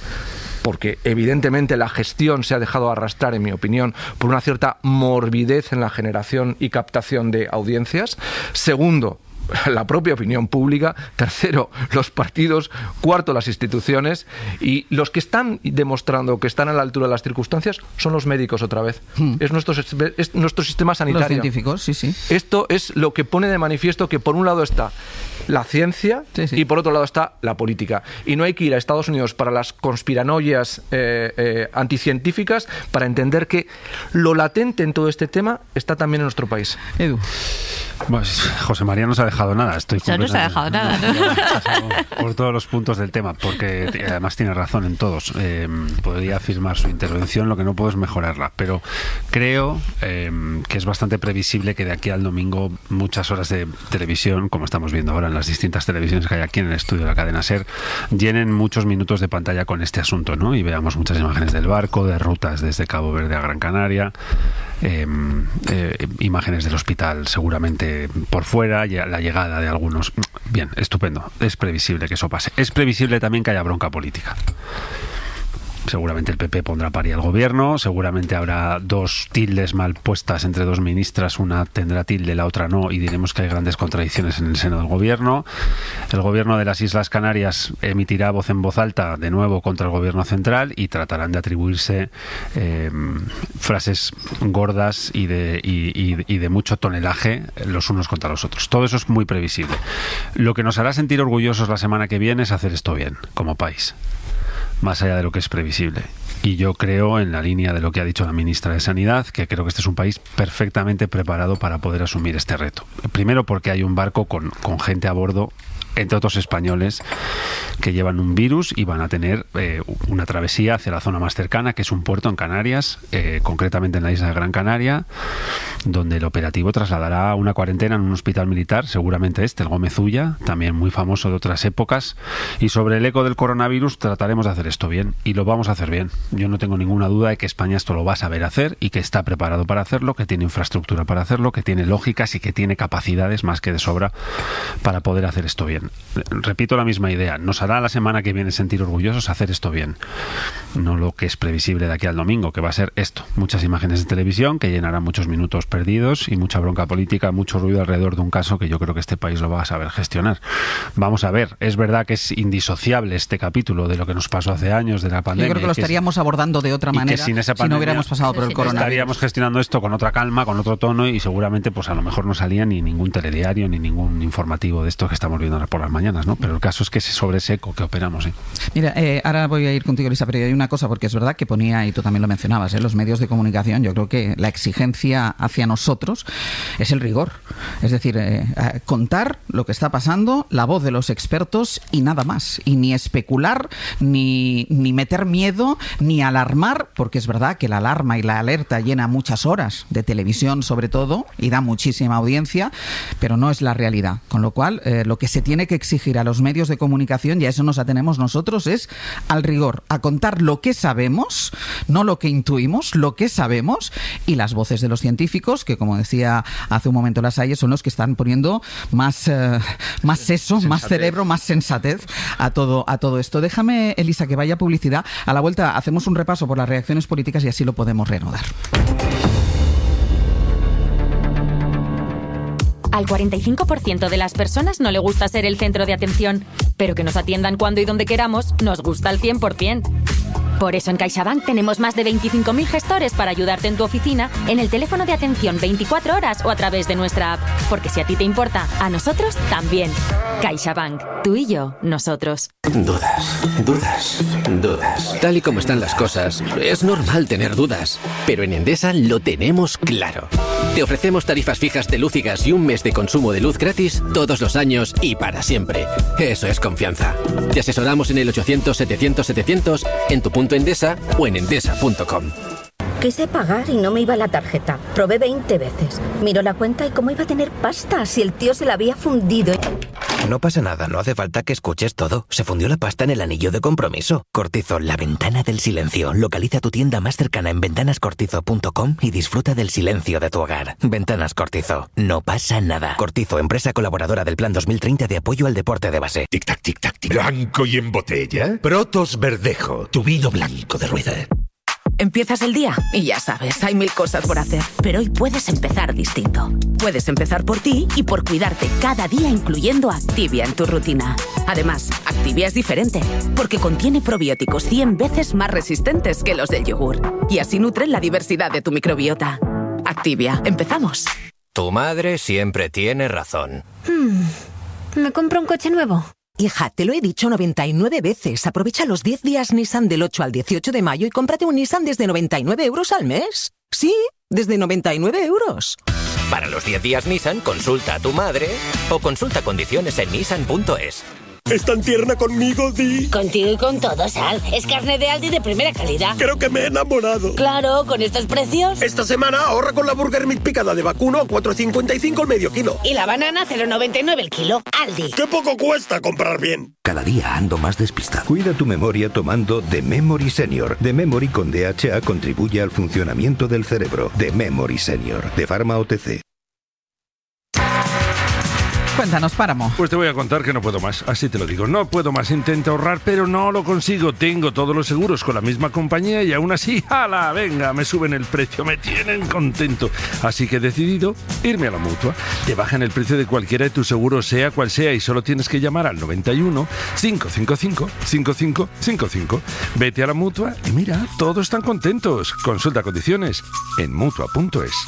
porque evidentemente la gestión se ha dejado arrastrar, en mi opinión, por una cierta morbidez en la generación y captación de audiencias. Segundo, la propia opinión pública. Tercero, los partidos. Cuarto, las instituciones. Y los que están demostrando que están a la altura de las circunstancias son los médicos otra vez. Hmm. Es, nuestro, es nuestro sistema sanitario. Los científicos, sí, sí. Esto es lo que pone de manifiesto que por un lado está la ciencia sí, sí. y por otro lado está la política. Y no hay que ir a Estados Unidos para las conspiranoias eh, eh, anticientíficas para entender que lo latente en todo este tema está también en nuestro país. Edu. Pues José María no se ha dejado nada. Estoy Yo no se ha dejado nada, ¿no? Por todos los puntos del tema, porque además tiene razón en todos. Eh, podría afirmar su intervención, lo que no puedo es mejorarla, pero creo eh, que es bastante previsible que de aquí al domingo muchas horas de televisión, como estamos viendo ahora en las distintas televisiones que hay aquí en el estudio de la cadena SER, llenen muchos minutos de pantalla con este asunto, ¿no? Y veamos muchas imágenes del barco, de rutas desde Cabo Verde a Gran Canaria, eh, eh, imágenes del hospital seguramente por fuera, la llegada de algunos. Bien, estupendo. Es previsible que eso pase. Es previsible también que haya bronca política. Seguramente el P P pondrá paria al gobierno, seguramente habrá dos tildes mal puestas entre dos ministras, una tendrá tilde, la otra no, y diremos que hay grandes contradicciones en el seno del gobierno. El gobierno de las Islas Canarias emitirá voz en voz alta de nuevo contra el gobierno central y tratarán de atribuirse eh, frases gordas y de, y, y, y de mucho tonelaje los unos contra los otros. Todo eso es muy previsible. Lo que nos hará sentir orgullosos la semana que viene es hacer esto bien, como país, más allá de lo que es previsible. Y yo creo, en la línea de lo que ha dicho la ministra de Sanidad, que creo que este es un país perfectamente preparado para poder asumir este reto. Primero porque hay un barco con, con gente a bordo, entre otros españoles, que llevan un virus y van a tener eh, una travesía hacia la zona más cercana, que es un puerto en Canarias, eh, concretamente en la isla de Gran Canaria, donde el operativo trasladará una cuarentena en un hospital militar, seguramente este, el Gómez Ulla, también muy famoso de otras épocas. Y sobre el eco del coronavirus trataremos de hacer esto bien, y lo vamos a hacer bien. Yo no tengo ninguna duda de que España esto lo va a saber hacer y que está preparado para hacerlo, que tiene infraestructura para hacerlo, que tiene lógicas y que tiene capacidades más que de sobra para poder hacer esto bien. Repito la misma idea, nos hará la semana que viene sentir orgullosos hacer esto bien, no lo que es previsible de aquí al domingo, que va a ser esto, muchas imágenes de televisión que llenarán muchos minutos perdidos y mucha bronca política, mucho ruido alrededor de un caso que yo creo que este país lo va a saber gestionar. Vamos a ver, es verdad que es indisociable este capítulo de lo que nos pasó hace años, de la pandemia. Yo creo que lo estaríamos es, abordando de otra manera sin esa pandemia, si no hubiéramos pasado por el coronavirus. Estaríamos gestionando esto con otra calma, con otro tono, y seguramente pues a lo mejor no salía ni ningún telediario ni ningún informativo de esto que estamos viendo ahora. por las mañanas, ¿no? Pero el caso es que ese sobreseco que operamos, ¿eh? Mira, eh, ahora voy a ir contigo, Elisa, pero hay una cosa, porque es verdad que ponía, y tú también lo mencionabas, ¿eh? Los medios de comunicación, yo creo que la exigencia hacia nosotros es el rigor. Es decir, eh, contar lo que está pasando, la voz de los expertos y nada más. Y ni especular, ni, ni meter miedo, ni alarmar, porque es verdad que la alarma y la alerta llena muchas horas de televisión, sobre todo, y da muchísima audiencia, pero no es la realidad. Con lo cual, eh, lo que se tiene que exigir a los medios de comunicación, y a eso nos atenemos nosotros, es al rigor, a contar lo que sabemos, no lo que intuimos, lo que sabemos, y las voces de los científicos, que como decía hace un momento Lasalle, son los que están poniendo más, eh, más seso, sensatez. Más cerebro, más sensatez a todo, a todo esto. Déjame, Elisa, que vaya publicidad. A la vuelta hacemos un repaso por las reacciones políticas y así lo podemos reanudar. Al cuarenta y cinco por ciento de las personas no le gusta ser el centro de atención, pero que nos atiendan cuando y donde queramos nos gusta al cien por ciento. Por eso en CaixaBank tenemos más de veinticinco mil gestores para ayudarte en tu oficina, en el teléfono de atención veinticuatro horas o a través de nuestra app. Porque si a ti te importa, a nosotros también. CaixaBank. Tú y yo, nosotros. Dudas, dudas, dudas. Tal y como están las cosas, es normal tener dudas. Pero en Endesa lo tenemos claro. Te ofrecemos tarifas fijas de luz y gas y un mes de consumo de luz gratis todos los años y para siempre. Eso es confianza. Te asesoramos en el ochocientos setecientos setecientos, en tu punto Endesa o en endesa punto com. Quise pagar y no me iba la tarjeta. Probé veinte veces. Miro la cuenta y cómo iba a tener pasta si el tío se la había fundido. No pasa nada, no hace falta que escuches todo. Se fundió la pasta en el anillo de compromiso. Cortizo, la ventana del silencio. Localiza tu tienda más cercana en ventanas cortizo punto com y disfruta del silencio de tu hogar. Ventanas Cortizo. No pasa nada. Cortizo, empresa colaboradora del Plan dos mil treinta de apoyo al deporte de base. Tic-tac, tic-tac, tic. Blanco y en botella. Protos Verdejo, tu vino blanco de rueda. Empiezas el día y ya sabes, hay mil cosas por hacer. Pero hoy puedes empezar distinto. Puedes empezar por ti y por cuidarte cada día, incluyendo Activia en tu rutina. Además, Activia es diferente, porque contiene probióticos cien veces más resistentes que los del yogur. Y así nutren la diversidad de tu microbiota. Activia, empezamos. Tu madre siempre tiene razón. Hmm, ¿me compro un coche nuevo? Hija, te lo he dicho noventa y nueve veces. Aprovecha los diez días Nissan del ocho al dieciocho de mayo y cómprate un Nissan desde noventa y nueve euros al mes. Sí, desde noventa y nueve euros. Para los diez días Nissan, consulta a tu madre o consulta condiciones en nissan punto es. ¿Es tan tierna conmigo, Di? Contigo y con todo, Sal. Es carne de Aldi de primera calidad. Creo que me he enamorado. Claro, con estos precios. Esta semana ahorra con la Burger Meat picada de vacuno a cuatro cincuenta y cinco el medio kilo. Y la banana cero noventa y nueve el kilo. Aldi. ¡Qué poco cuesta comprar bien! Cada día ando más despistado. Cuida tu memoria tomando The Memory Senior. The Memory con D H A contribuye al funcionamiento del cerebro. The Memory Senior. De Pharma O T C. Cuéntanos, Páramo. Pues te voy a contar que no puedo más, así te lo digo. No puedo más, intento ahorrar, pero no lo consigo. Tengo todos los seguros con la misma compañía y aún así, ¡hala! Venga, me suben el precio, me tienen contento. Así que he decidido irme a la Mutua. Te bajan el precio de cualquiera de tus seguros, sea cual sea, y solo tienes que llamar al noventa y uno, cinco cinco cinco, cinco cinco cinco cinco. Vete a la Mutua y mira, todos están contentos. Consulta condiciones en mutua punto es.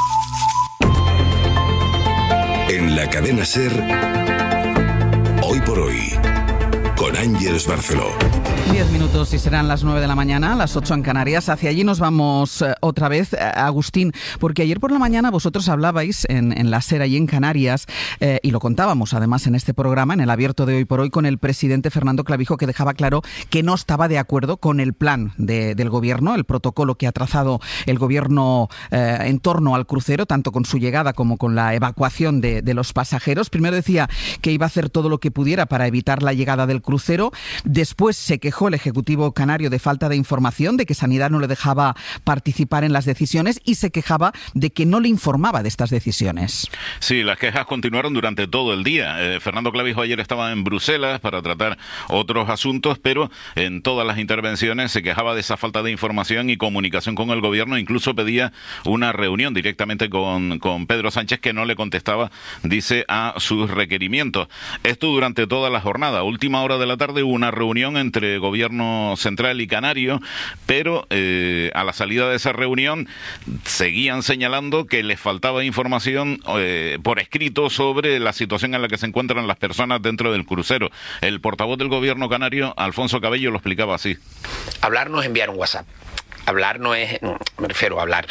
En la cadena SER, Hoy por Hoy, con Ángeles Barceló. Diez minutos y serán las nueve de la mañana, las ocho en Canarias. Hacia allí nos vamos eh, otra vez, eh, Agustín, porque ayer por la mañana vosotros hablabais en, en la SER allí en Canarias, eh, y lo contábamos además en este programa, en el abierto de Hoy por Hoy, con el presidente Fernando Clavijo, que dejaba claro que no estaba de acuerdo con el plan de, del gobierno, el protocolo que ha trazado el gobierno eh, en torno al crucero, tanto con su llegada como con la evacuación de, de los pasajeros. Primero decía que iba a hacer todo lo que pudiera para evitar la llegada del crucero, después se quejó el Ejecutivo canario de falta de información, de que Sanidad no le dejaba participar en las decisiones y se quejaba de que no le informaba de estas decisiones. Sí, las quejas continuaron durante todo el día. Eh, Fernando Clavijo ayer estaba en Bruselas para tratar otros asuntos, pero en todas las intervenciones se quejaba de esa falta de información y comunicación con el gobierno. Incluso pedía una reunión directamente con, con Pedro Sánchez, que no le contestaba, dice, a sus requerimientos. Esto durante toda la jornada. Última hora de la tarde hubo una reunión entre Gobierno Central y Canario, pero eh, a la salida de esa reunión seguían señalando que les faltaba información eh, por escrito sobre la situación en la que se encuentran las personas dentro del crucero. El portavoz del Gobierno canario, Alfonso Cabello, lo explicaba así. Hablar no es enviar un WhatsApp. Hablar no es, no, me refiero a hablar.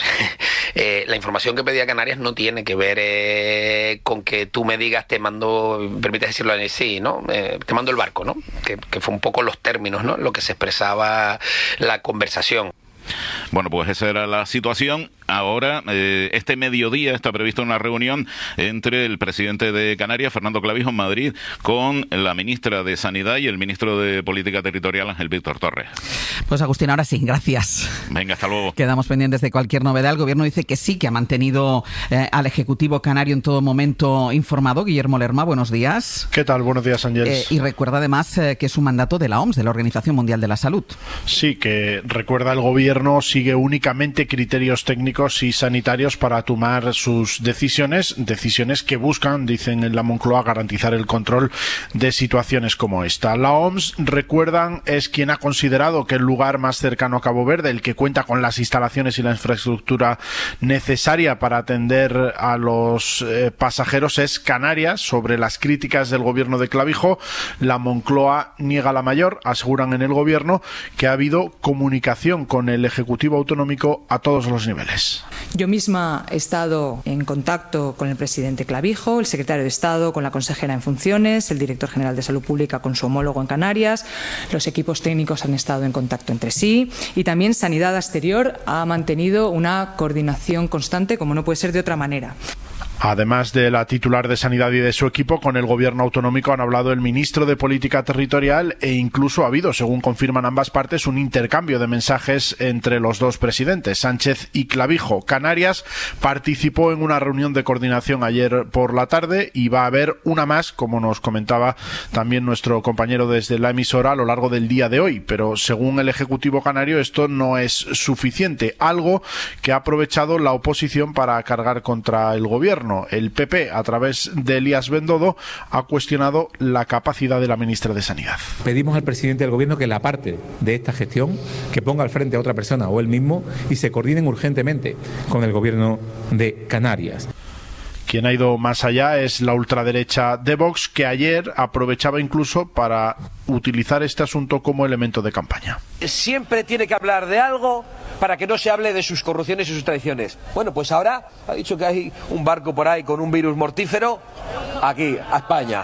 eh, la información que pedía Canarias no tiene que ver eh, con que tú me digas, te mando, permites decirlo así, ¿no? Eh, te mando el barco, ¿no? Que, que fue un poco los términos, ¿no? Lo que se expresaba la conversación. Bueno, pues esa era la situación. Ahora, eh, este mediodía está prevista una reunión entre el presidente de Canarias, Fernando Clavijo, en Madrid, con la ministra de Sanidad y el ministro de Política Territorial, Ángel Víctor Torres. Pues Agustín, ahora sí, gracias. Venga, hasta luego. Quedamos pendientes de cualquier novedad. El Gobierno dice que sí, que ha mantenido eh, al Ejecutivo canario en todo momento informado. Guillermo Lerma, buenos días. ¿Qué tal? Buenos días, Ángeles. Eh, y recuerda además eh, que es un mandato de la O M S, de la Organización Mundial de la Salud. Sí, que recuerda el Gobierno sigue únicamente criterios técnicos y sanitarios para tomar sus decisiones, decisiones que buscan, dicen en la Moncloa, garantizar el control de situaciones como esta. La O M S, recuerdan, es quien ha considerado que el lugar más cercano a Cabo Verde, el que cuenta con las instalaciones y la infraestructura necesaria para atender a los eh, pasajeros, es Canarias. Sobre las críticas del Gobierno de Clavijo, la Moncloa niega la mayor. Aseguran en el Gobierno que ha habido comunicación con el Ejecutivo Autonómico a todos los niveles. Yo misma he estado en contacto con el presidente Clavijo, el secretario de Estado con la consejera en funciones, el director general de Salud Pública con su homólogo en Canarias, los equipos técnicos han estado en contacto entre sí y también Sanidad Exterior ha mantenido una coordinación constante, como no puede ser de otra manera. Además de la titular de Sanidad y de su equipo, con el Gobierno autonómico han hablado el ministro de Política Territorial e incluso ha habido, según confirman ambas partes, un intercambio de mensajes entre los dos presidentes, Sánchez y Clavijo. Canarias participó en una reunión de coordinación ayer por la tarde y va a haber una más, como nos comentaba también nuestro compañero desde la emisora, a lo largo del día de hoy. Pero según el Ejecutivo canario esto no es suficiente, algo que ha aprovechado la oposición para cargar contra el Gobierno. El P P, a través de Elías Bendodo, ha cuestionado la capacidad de la ministra de Sanidad. Pedimos al presidente del Gobierno que la parte de esta gestión, que ponga al frente a otra persona o él mismo y se coordinen urgentemente con el Gobierno de Canarias. Quien ha ido más allá es la ultraderecha de Vox, que ayer aprovechaba incluso para utilizar este asunto como elemento de campaña. Siempre tiene que hablar de algo para que no se hable de sus corrupciones y sus traiciones. Bueno, pues ahora ha dicho que hay un barco por ahí con un virus mortífero, aquí, a España,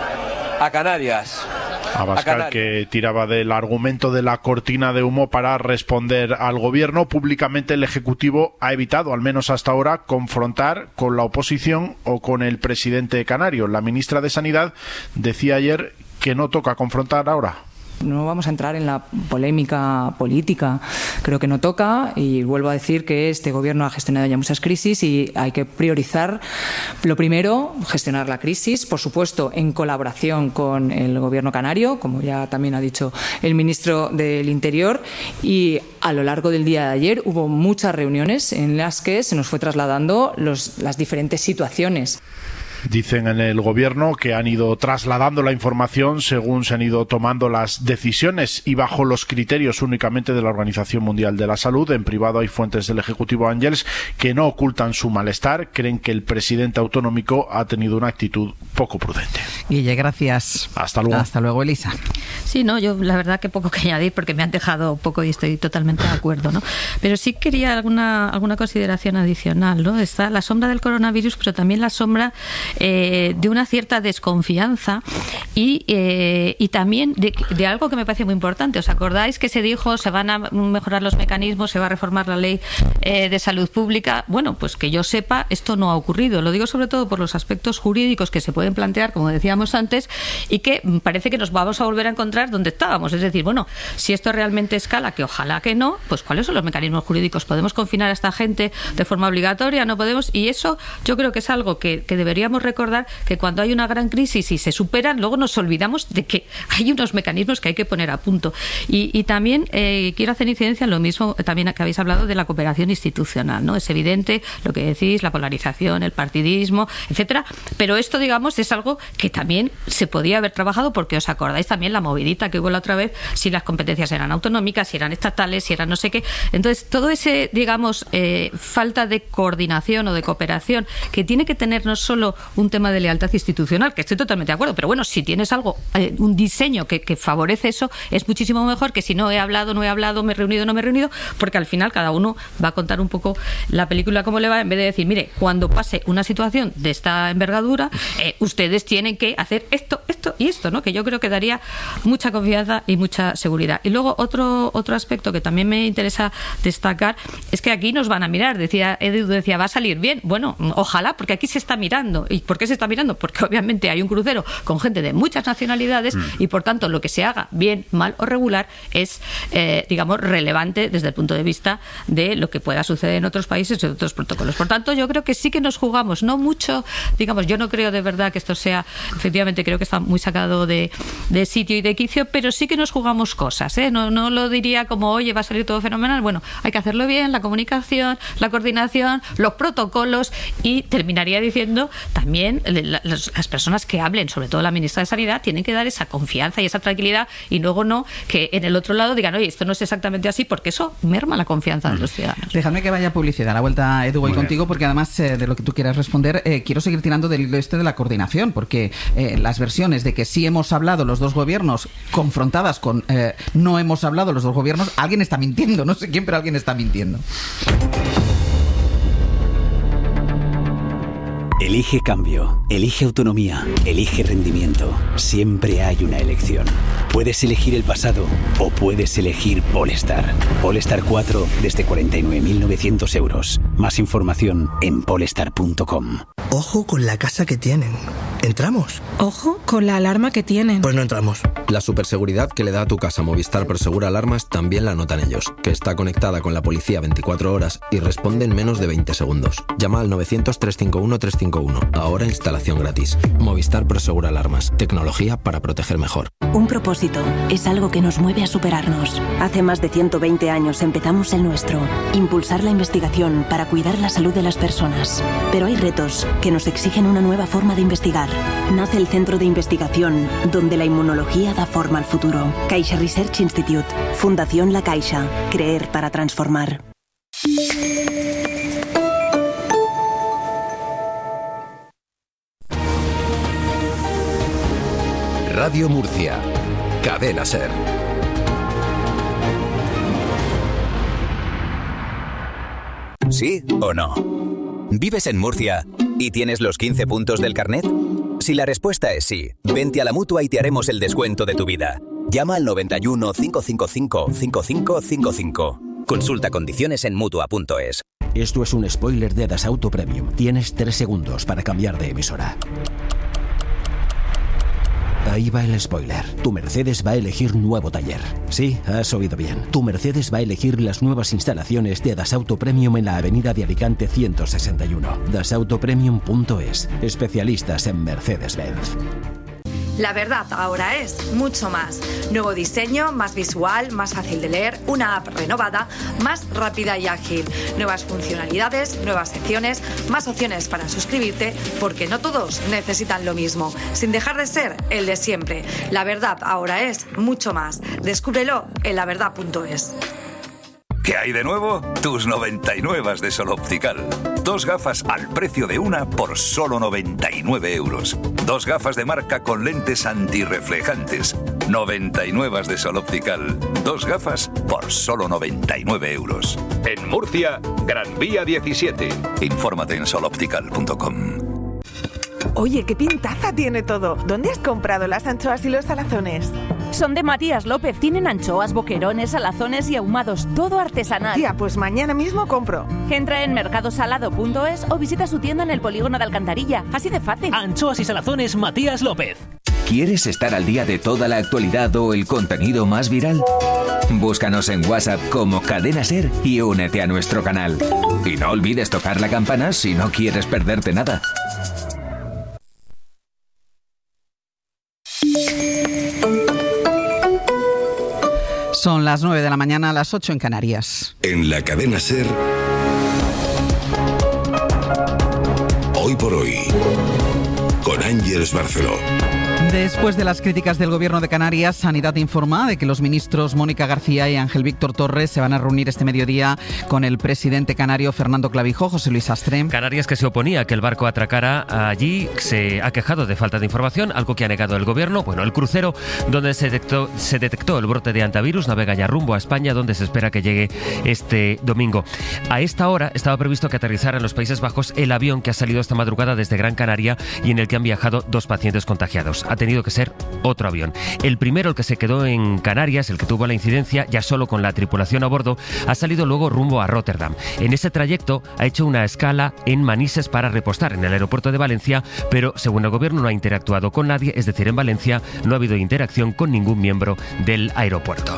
a Canarias. Abascal, que tiraba del argumento de la cortina de humo para responder al Gobierno. Públicamente el Ejecutivo ha evitado, al menos hasta ahora, confrontar con la oposición o con el presidente canario. La ministra de Sanidad decía ayer que no toca confrontar ahora. No vamos a entrar en la polémica política, creo que no toca y vuelvo a decir que este Gobierno ha gestionado ya muchas crisis y hay que priorizar lo primero, gestionar la crisis, por supuesto en colaboración con el Gobierno canario, como ya también ha dicho el ministro del Interior, y a lo largo del día de ayer hubo muchas reuniones en las que se nos fue trasladando los, las diferentes situaciones. Dicen en el Gobierno que han ido trasladando la información según se han ido tomando las decisiones y bajo los criterios únicamente de la Organización Mundial de la Salud. En privado hay fuentes del Ejecutivo Ángels que no ocultan su malestar, creen que el presidente autonómico ha tenido una actitud poco prudente. Guille, gracias. Hasta luego. Hasta luego, Elisa. Sí, no, yo la verdad que poco que añadir porque me han dejado poco y estoy totalmente de acuerdo, ¿no? Pero sí quería alguna alguna consideración adicional, ¿no? Está la sombra del coronavirus, pero también la sombra Eh, de una cierta desconfianza y, eh, y también de, de algo que me parece muy importante. ¿Os acordáis que se dijo se van a mejorar los mecanismos, se va a reformar la ley eh, de salud pública? Bueno, pues que yo sepa, esto no ha ocurrido. Lo digo sobre todo por los aspectos jurídicos que se pueden plantear, como decíamos antes, y que parece que nos vamos a volver a encontrar donde estábamos. Es decir, bueno, si esto realmente escala, que ojalá que no, pues ¿cuáles son los mecanismos jurídicos? ¿Podemos confinar a esta gente de forma obligatoria? ¿No podemos? Y eso yo creo que es algo que, que deberíamos debemos recordar que cuando hay una gran crisis y se superan, luego nos olvidamos de que hay unos mecanismos que hay que poner a punto. Y, y también eh, quiero hacer incidencia en lo mismo también que habéis hablado de la cooperación institucional, ¿no? Es evidente lo que decís, la polarización, el partidismo, etcétera, pero esto, digamos, es algo que también se podía haber trabajado, porque os acordáis también la movidita que hubo la otra vez, si las competencias eran autonómicas, si eran estatales, si eran no sé qué. Entonces, todo ese, digamos, eh, falta de coordinación o de cooperación, que tiene que tener no solo un tema de lealtad institucional, que estoy totalmente de acuerdo, pero bueno, si tienes algo, eh, un diseño que, que favorece eso, es muchísimo mejor que si no he hablado, no he hablado, me he reunido, no me he reunido, porque al final cada uno va a contar un poco la película como le va, en vez de decir, mire, cuando pase una situación de esta envergadura, eh, ustedes tienen que hacer esto, esto y esto, ¿no? Que yo creo que daría mucha confianza y mucha seguridad. Y luego otro otro aspecto que también me interesa destacar es que aquí nos van a mirar. Decía Edu, decía, va a salir bien. Bueno, ojalá, porque aquí se está mirando. ¿Y por qué se está mirando? Porque obviamente hay un crucero con gente de muchas nacionalidades mm. y por tanto lo que se haga bien, mal o regular es, eh, digamos, relevante desde el punto de vista de lo que pueda suceder en otros países y en otros protocolos. Por tanto, yo creo que sí que nos jugamos, no mucho, digamos, yo no creo de verdad que esto sea, efectivamente creo que está muy sacado de, de sitio y de quicio, pero sí que nos jugamos cosas, ¿eh? No, no lo diría como, oye, va a salir todo fenomenal. Bueno, hay que hacerlo bien, la comunicación, la coordinación, los protocolos, y terminaría diciendo también las, las personas que hablen, sobre todo la ministra de Sanidad, tienen que dar esa confianza y esa tranquilidad, y luego no que en el otro lado digan, oye, esto no es exactamente así, porque eso merma la confianza de los ciudadanos. Déjame que vaya publicidad. A la vuelta, Edu, voy contigo, porque además eh, de lo que tú quieras responder, eh, quiero seguir tirando del este de la coordinación, porque eh, las versiones de que sí hemos hablado los dos gobiernos confrontadas con eh, no hemos hablado los dos gobiernos, alguien está mintiendo, no sé quién, pero alguien está mintiendo. Elige cambio, elige autonomía, elige rendimiento. Siempre hay una elección. Puedes elegir el pasado o puedes elegir Polestar. Polestar cuatro desde cuarenta y nueve mil novecientos euros. Más información en polestar punto com. Ojo con la casa que tienen. ¿Entramos? Ojo con la alarma que tienen. Pues no entramos. La superseguridad que le da a tu casa Movistar Prosegura Alarmas también la notan ellos, que está conectada con la policía veinticuatro horas y responde en menos de veinte segundos. Llama al novecientos, trescientos cincuenta y uno, trescientos cincuenta y uno. Ahora instalación gratis. Movistar Prosegura Alarmas. Tecnología para proteger mejor. Un propósito es algo que nos mueve a superarnos. Hace más de ciento veinte años empezamos el nuestro. Impulsar la investigación para cuidar la salud de las personas. Pero hay retos que nos exigen una nueva forma de investigar. Nace el Centro de Investigación, donde la inmunología da forma al futuro. Caixa Research Institute. Fundación La Caixa. Creer para transformar. Radio Murcia. Cadena SER. ¿Sí o no? ¿Vives en Murcia y tienes los quince puntos del carnet? Si la respuesta es sí, vente a la Mutua y te haremos el descuento de tu vida. Llama al noventa y uno, cinco cinco cinco, cinco cinco cinco cinco. Consulta condiciones en mutua punto es. Esto es un spoiler de Dasauto Premium. Tienes tres segundos para cambiar de emisora. Ahí va el spoiler. Tu Mercedes va a elegir nuevo taller. Sí, has oído bien. Tu Mercedes va a elegir las nuevas instalaciones de Dasauto Premium en la avenida de Alicante ciento sesenta y uno. dasauto premium punto es. Especialistas en Mercedes-Benz. La verdad ahora es mucho más. Nuevo diseño, más visual, más fácil de leer, una app renovada, más rápida y ágil. Nuevas funcionalidades, nuevas secciones, más opciones para suscribirte, porque no todos necesitan lo mismo, sin dejar de ser el de siempre. La verdad ahora es mucho más. Descúbrelo en la verdad punto es. ¿Qué hay de nuevo? Tus noventa y nueve de Sol Optical. Dos gafas al precio de una por solo noventa y nueve euros. Dos gafas de marca con lentes antirreflejantes. noventa y nueve de Sol Optical. Dos gafas por solo noventa y nueve euros. En Murcia, Gran Vía diecisiete. Infórmate en sol optical punto com. Oye, qué pintaza tiene todo. ¿Dónde has comprado las anchoas y los salazones? Son de Matías López. Tienen anchoas, boquerones, salazones y ahumados. Todo artesanal. Tía, pues mañana mismo compro. Entra en mercadosalado punto es o visita su tienda en el polígono de Alcantarilla. Así de fácil. Anchoas y salazones Matías López. ¿Quieres estar al día de toda la actualidad o el contenido más viral? Búscanos en WhatsApp como Cadena SER y únete a nuestro canal. Y no olvides tocar la campana si no quieres perderte nada. Son las nueve de la mañana, las ocho en Canarias. En la cadena SER, Hoy por Hoy, con Ángeles Barceló. Después de las críticas del Gobierno de Canarias, Sanidad informa de que los ministros Mónica García y Ángel Víctor Torres se van a reunir este mediodía con el presidente canario Fernando Clavijo. José Luis Astre. Canarias, que se oponía a que el barco atracara allí, se ha quejado de falta de información, algo que ha negado el Gobierno. Bueno, el crucero donde se detectó, se detectó el brote de antivirus navega ya rumbo a España, donde se espera que llegue este domingo. A esta hora estaba previsto que aterrizara en los Países Bajos el avión que ha salido esta madrugada desde Gran Canaria y en el que han viajado dos pacientes contagiados. Ha tenido que ser otro avión. El primero, el que se quedó en Canarias, el que tuvo la incidencia, ya solo con la tripulación a bordo, ha salido luego rumbo a Rotterdam. En ese trayecto ha hecho una escala en Manises para repostar en el aeropuerto de Valencia, pero según el Gobierno no ha interactuado con nadie, es decir, en Valencia no ha habido interacción con ningún miembro del aeropuerto.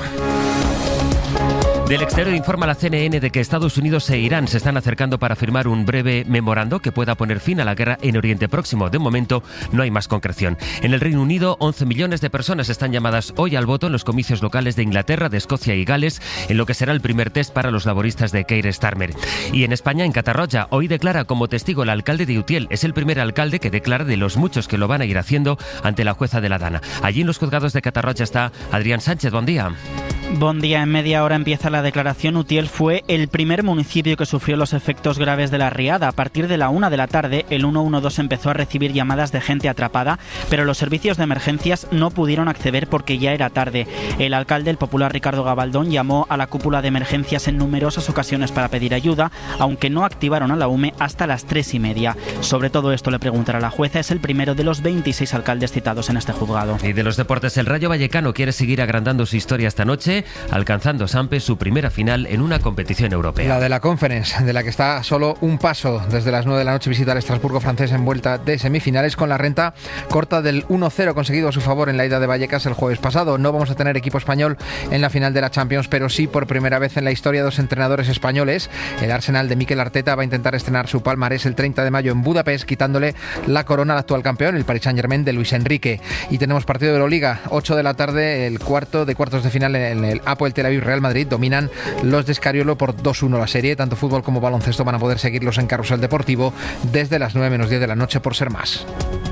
Del exterior informa la C N N de que Estados Unidos e Irán se están acercando para firmar un breve memorando que pueda poner fin a la guerra en Oriente Próximo. De momento no hay más concreción. En el Reino Unido, once millones de personas están llamadas hoy al voto en los comicios locales de Inglaterra, de Escocia y Gales, en lo que será el primer test para los laboristas de Keir Starmer. Y en España, en Catarroja, hoy declara como testigo el alcalde de Utiel. Es el primer alcalde que declara de los muchos que lo van a ir haciendo ante la jueza de la Dana. Allí en los juzgados de Catarroja está Adrián Sánchez. Buen día. Buen día. En media hora empieza la declaración. Utiel fue el primer municipio que sufrió los efectos graves de la riada. A partir de la una de la tarde, el ciento doce empezó a recibir llamadas de gente atrapada, pero los servicios de emergencias no pudieron acceder porque ya era tarde. El alcalde, el popular Ricardo Gabaldón, llamó a la cúpula de emergencias en numerosas ocasiones para pedir ayuda, aunque no activaron a la U M E hasta las tres y media. Sobre todo esto le preguntará la jueza. Es el primero de los veintiséis alcaldes citados en este juzgado. Y de los deportes, el Rayo Vallecano quiere seguir agrandando su historia esta noche, alcanzando Sampe su primera final en una competición europea. La de la Conference, de la que está solo un paso desde las nueve de la noche, visita al Estrasburgo francés en vuelta de semifinales con la renta corta del uno cero conseguido a su favor en la ida de Vallecas el jueves pasado. No vamos a tener equipo español en la final de la Champions, pero sí por primera vez en la historia dos entrenadores españoles. El Arsenal de Mikel Arteta va a intentar estrenar su palmarés el treinta de mayo en Budapest, quitándole la corona al actual campeón, el Paris Saint-Germain de Luis Enrique. Y tenemos partido de Euroliga, ocho de la tarde, el cuarto de cuartos de final en el Apoel Tel Aviv Real Madrid. Dominan los de Escariolo por dos uno la serie. Tanto fútbol como baloncesto van a poder seguirlos en Carrusel Deportivo desde las nueve menos diez de la noche por Ser Más.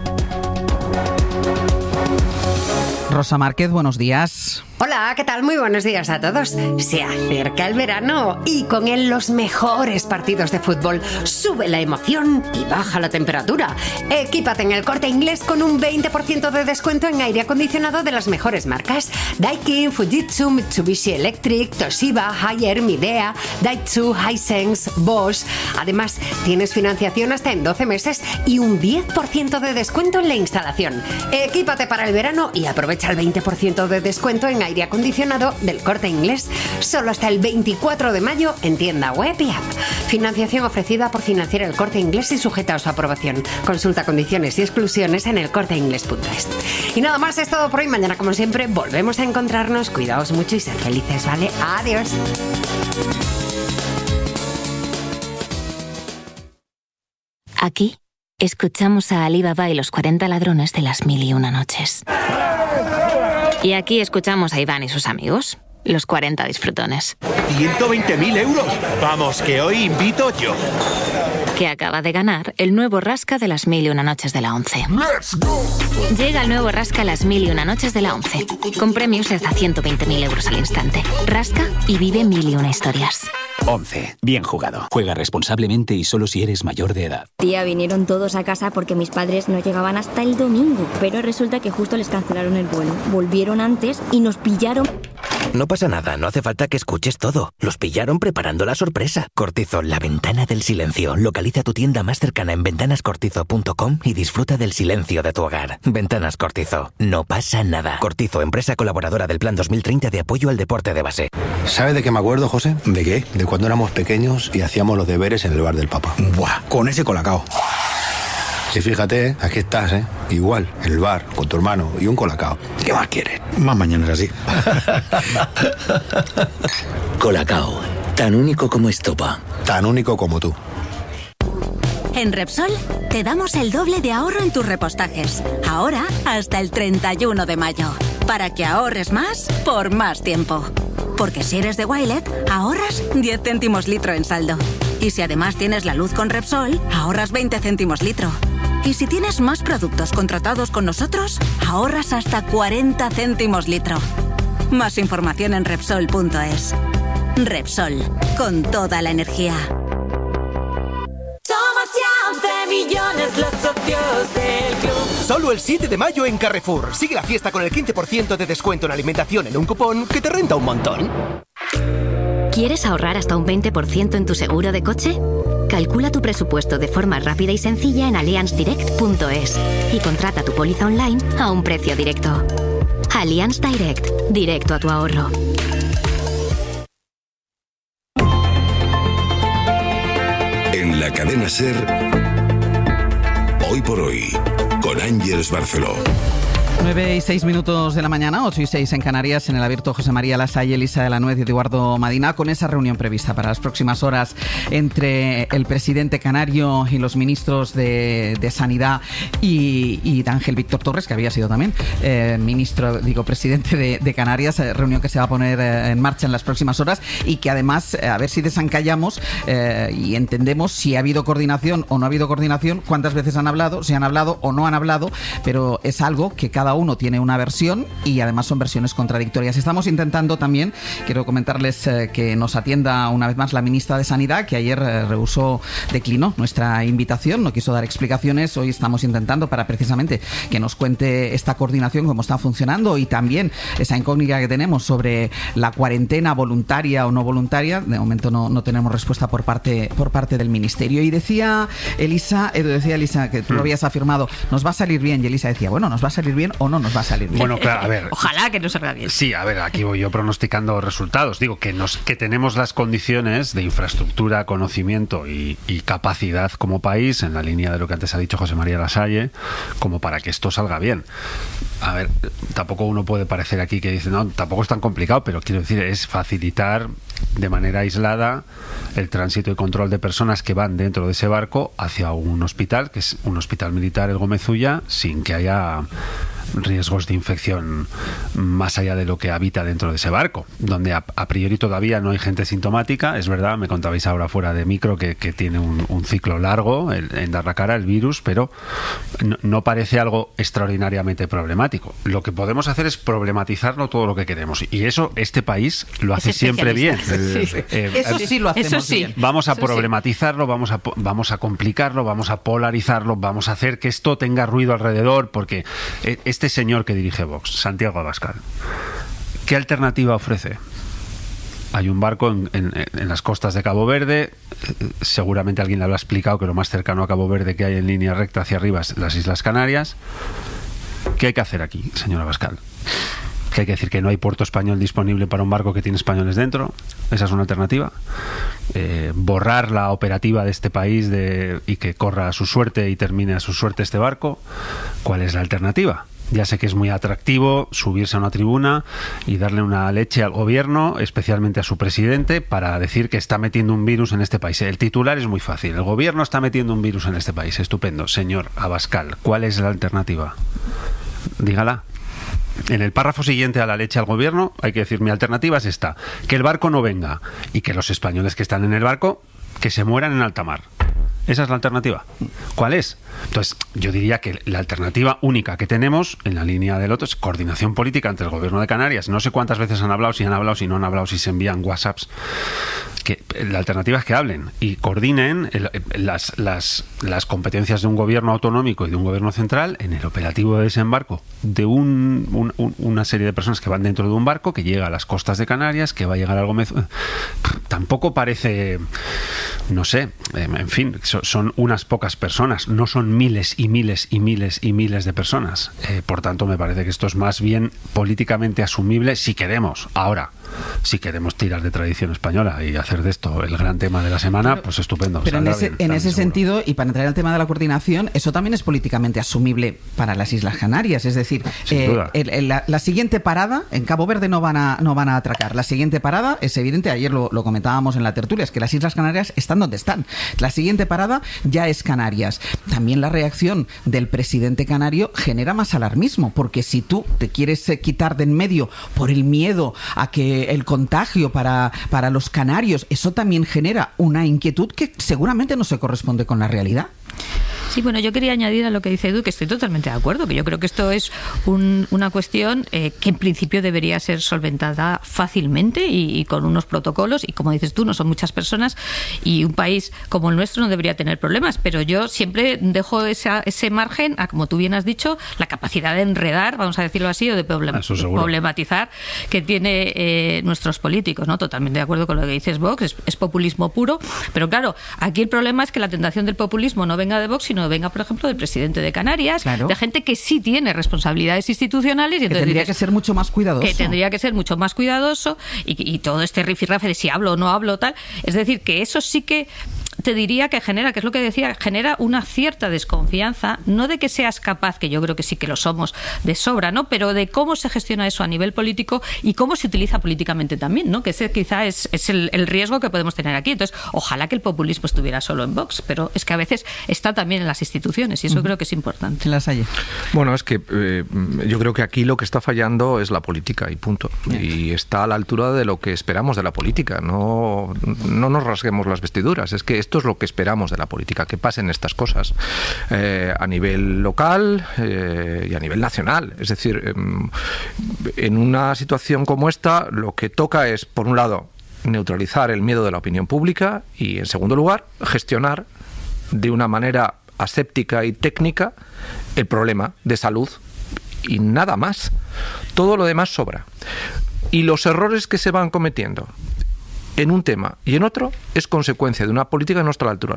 Rosa Márquez, buenos días. Hola, ¿qué tal? Muy buenos días a todos. Se acerca el verano y con él los mejores partidos de fútbol. Sube la emoción y baja la temperatura. Equípate en el Corte Inglés con un veinte por ciento de descuento en aire acondicionado de las mejores marcas: Daikin, Fujitsu, Mitsubishi Electric, Toshiba, Haier, Midea, Daitsu, Hisense, Bosch. Además, tienes financiación hasta en doce meses y un diez por ciento de descuento en la instalación. Equípate para el verano y aprovecha el veinte por ciento de descuento en aire acondicionado del Corte Inglés, solo hasta el veinticuatro de mayo en tienda web y app. Financiación ofrecida por Financiera El Corte Inglés y sujeta a su aprobación. Consulta condiciones y exclusiones en el corte inglés punto es. Y nada más, es todo por hoy. Mañana, como siempre, volvemos a encontrarnos. Cuidaos mucho y sed felices, ¿vale? Adiós. Aquí escuchamos a Ali Baba y los cuarenta ladrones de las mil y una noches. Y aquí escuchamos a Iván y sus amigos, los cuarenta disfrutones. ciento veinte mil euros. Vamos, que hoy invito yo. Que acaba de ganar el nuevo Rasca de las mil y una noches de la once. ¡Let's go! Llega el nuevo Rasca las mil y una noches de la once, con premios de hasta ciento veinte mil euros al instante. Rasca y vive mil y una historias. once. Bien jugado. Juega responsablemente y solo si eres mayor de edad. Tía, vinieron todos a casa porque mis padres no llegaban hasta el domingo, pero resulta que justo les cancelaron el vuelo. Volvieron antes y nos pillaron. No pasa nada, no hace falta que escuches todo. Los pillaron preparando la sorpresa. Cortizo, la ventana del silencio. Localiza tu tienda más cercana en ventanas cortizo punto com y disfruta del silencio de tu hogar. Ventanas Cortizo. No pasa nada. Cortizo, empresa colaboradora del Plan dos mil treinta de apoyo al deporte de base. ¿Sabe de qué me acuerdo, José? ¿De qué? De cuando éramos pequeños y hacíamos los deberes en el bar del Papa. Buah, con ese colacao. Y fíjate, ¿eh? Aquí estás, ¿eh? Igual, en el bar, con tu hermano y un colacao. ¿Qué más quieres? Más mañanas así. Colacao, tan único como estopa. Tan único como tú. En Repsol te damos el doble de ahorro en tus repostajes. Ahora hasta el treinta y uno de mayo. Para que ahorres más por más tiempo. Porque si eres de Wilet, ahorras diez céntimos litro en saldo. Y si además tienes la luz con Repsol, ahorras veinte céntimos litro. Y si tienes más productos contratados con nosotros, ahorras hasta cuarenta céntimos litro. Más información en Repsol punto es. Repsol, con toda la energía. Somos ya once millones los socios del club. Solo el siete de mayo en Carrefour. Sigue la fiesta con el quince por ciento de descuento en alimentación en un cupón que te renta un montón. ¿Quieres ahorrar hasta un veinte por ciento en tu seguro de coche? Calcula tu presupuesto de forma rápida y sencilla en allianz direct punto es y contrata tu póliza online a un precio directo. Allianz Direct, directo a tu ahorro. En la cadena SER, hoy por hoy, con Ángeles Barceló. nueve y seis minutos de la mañana, ocho y seis en Canarias, en el abierto José María Lasalle, Elisa de la Nuez y Eduardo Madina, con esa reunión prevista para las próximas horas entre el presidente canario y los ministros de, de Sanidad y, y Ángel Víctor Torres, que había sido también eh, ministro, digo, presidente de, de Canarias, eh, reunión que se va a poner eh, en marcha en las próximas horas y que además, eh, a ver si desencallamos eh, y entendemos si ha habido coordinación o no ha habido coordinación, cuántas veces han hablado, si han hablado o no han hablado, pero es algo que cada uno tiene una versión y además son versiones contradictorias. Estamos intentando también, quiero comentarles eh, que nos atienda una vez más la ministra de Sanidad, que ayer eh, rehusó, declinó nuestra invitación, no quiso dar explicaciones. Hoy estamos intentando para precisamente que nos cuente esta coordinación, cómo está funcionando y también esa incógnita que tenemos sobre la cuarentena voluntaria o no voluntaria. De momento no, no tenemos respuesta por parte, por parte del Ministerio. Y decía Elisa, Edu, decía Elisa que tú lo habías afirmado, nos va a salir bien, y Elisa decía, bueno, nos va a salir bien o no nos va a salir bien. Bueno, claro, a ver. Ojalá que nos salga bien. Sí, a ver, aquí voy yo pronosticando resultados. Digo que nos que tenemos las condiciones de infraestructura, conocimiento y, y capacidad como país, en la línea de lo que antes ha dicho José María Lasalle, como para que esto salga bien. A ver, tampoco uno puede parecer aquí que dice, no, tampoco es tan complicado, pero quiero decir, es facilitar de manera aislada el tránsito y control de personas que van dentro de ese barco hacia un hospital, que es un hospital militar, el Gómez Ulla, sin que haya riesgos de infección más allá de lo que habita dentro de ese barco, donde a, a priori todavía no hay gente sintomática. Es verdad, me contabais ahora fuera de micro que, que tiene un, un ciclo largo el, en dar la cara el virus, pero no, no parece algo extraordinariamente problemático. Lo que podemos hacer es problematizarlo todo lo que queremos, y eso este país lo hace siempre bien. Sí. Eh, eso sí lo hacemos eso sí. bien. Vamos a eso problematizarlo, sí. vamos a, vamos a complicarlo, vamos a polarizarlo, vamos a hacer que esto tenga ruido alrededor, porque este señor que dirige Vox, Santiago Abascal, ¿qué alternativa ofrece? Hay un barco en, en, en las costas de Cabo Verde, seguramente alguien le habrá explicado que lo más cercano a Cabo Verde que hay en línea recta hacia arriba es las Islas Canarias. ¿Qué hay que hacer aquí, señor Abascal? ¿Que hay que decir que no hay puerto español disponible para un barco que tiene españoles dentro? ¿Esa es una alternativa? Eh, ¿Borrar la operativa de este país de, y que corra a su suerte y termine a su suerte este barco? ¿Cuál es la alternativa? Ya sé que es muy atractivo subirse a una tribuna y darle una leche al gobierno, especialmente a su presidente, para decir que está metiendo un virus en este país. El titular es muy fácil. El gobierno está metiendo un virus en este país. Estupendo. Señor Abascal, ¿cuál es la alternativa? Dígala. En el párrafo siguiente a la leche al gobierno hay que decir, mi alternativa es esta: que el barco no venga y que los españoles que están en el barco que se mueran en alta mar. Esa es la alternativa. ¿Cuál es? Entonces, yo diría que la alternativa única que tenemos en la línea del otro es coordinación política entre el gobierno de Canarias. No sé cuántas veces han hablado, si han hablado, si no han hablado, si se envían WhatsApps. Que la alternativa es que hablen y coordinen el, las, las, las competencias de un gobierno autonómico y de un gobierno central en el operativo de desembarco de un, un, un, una serie de personas que van dentro de un barco que llega a las costas de Canarias, que va a llegar al Gómez. Tampoco parece, no sé, en fin, son unas pocas personas, no son miles y miles y miles y miles de personas. Eh, por tanto, me parece que esto es más bien políticamente asumible si queremos. Ahora, si queremos tirar de tradición española y hacer hacer de esto el gran tema de la semana, pero, pues estupendo. Pero en ese, bien, en ese seguro. sentido, y para entrar al tema de la coordinación, eso también es políticamente asumible para las Islas Canarias. Es decir, eh, el, el, la, la siguiente parada, en Cabo Verde no van a, no van a atracar. La siguiente parada es evidente, ayer lo, lo comentábamos en la tertulia, es que las Islas Canarias están donde están. La siguiente parada ya es Canarias. También la reacción del presidente canario genera más alarmismo, porque si tú te quieres quitar de en medio por el miedo a que el contagio para, para los canarios, eso también genera una inquietud que seguramente no se corresponde con la realidad. Sí, bueno, yo quería añadir a lo que dice Edu que estoy totalmente de acuerdo, que yo creo que esto es un, una cuestión eh, que en principio debería ser solventada fácilmente y, y con unos protocolos, y como dices tú, no son muchas personas y un país como el nuestro no debería tener problemas, pero yo siempre dejo esa, ese margen a, como tú bien has dicho, la capacidad de enredar, vamos a decirlo así, o de problem- problematizar que tiene eh, nuestros políticos, ¿no? Totalmente de acuerdo con lo que dices, Vox, es, es populismo puro, pero claro, aquí el problema es que la tentación del populismo no venga de Vox, sino venga, por ejemplo, del presidente de Canarias, claro, de gente que sí tiene responsabilidades institucionales. Y que entonces tendría dices, que ser mucho más cuidadoso. Que tendría que ser mucho más cuidadoso y, y todo este rifirrafe de si hablo o no hablo, tal. Es decir, que eso sí que te diría que genera, que es lo que decía, genera una cierta desconfianza, no de que seas capaz, que yo creo que sí que lo somos de sobra, ¿no? Pero de cómo se gestiona eso a nivel político y cómo se utiliza políticamente también, ¿no? Que ese quizá es, es el, el riesgo que podemos tener aquí. Entonces, ojalá que el populismo estuviera solo en Vox, pero es que a veces está también en las instituciones y eso uh-huh. creo que es importante. Las hay. Bueno, es que eh, yo creo que aquí lo que está fallando es la política y punto. Bien. Y está a la altura de lo que esperamos de la política. No, no nos rasguemos las vestiduras. Es que esto es lo que esperamos de la política, que pasen estas cosas eh, a nivel local eh, y a nivel nacional. Es decir, eh, en una situación como esta, lo que toca es, por un lado, neutralizar el miedo de la opinión pública y, en segundo lugar, gestionar de una manera aséptica y técnica el problema de salud y nada más. Todo lo demás sobra. Y los errores que se van cometiendo en un tema y en otro es consecuencia de una política que no está a la altura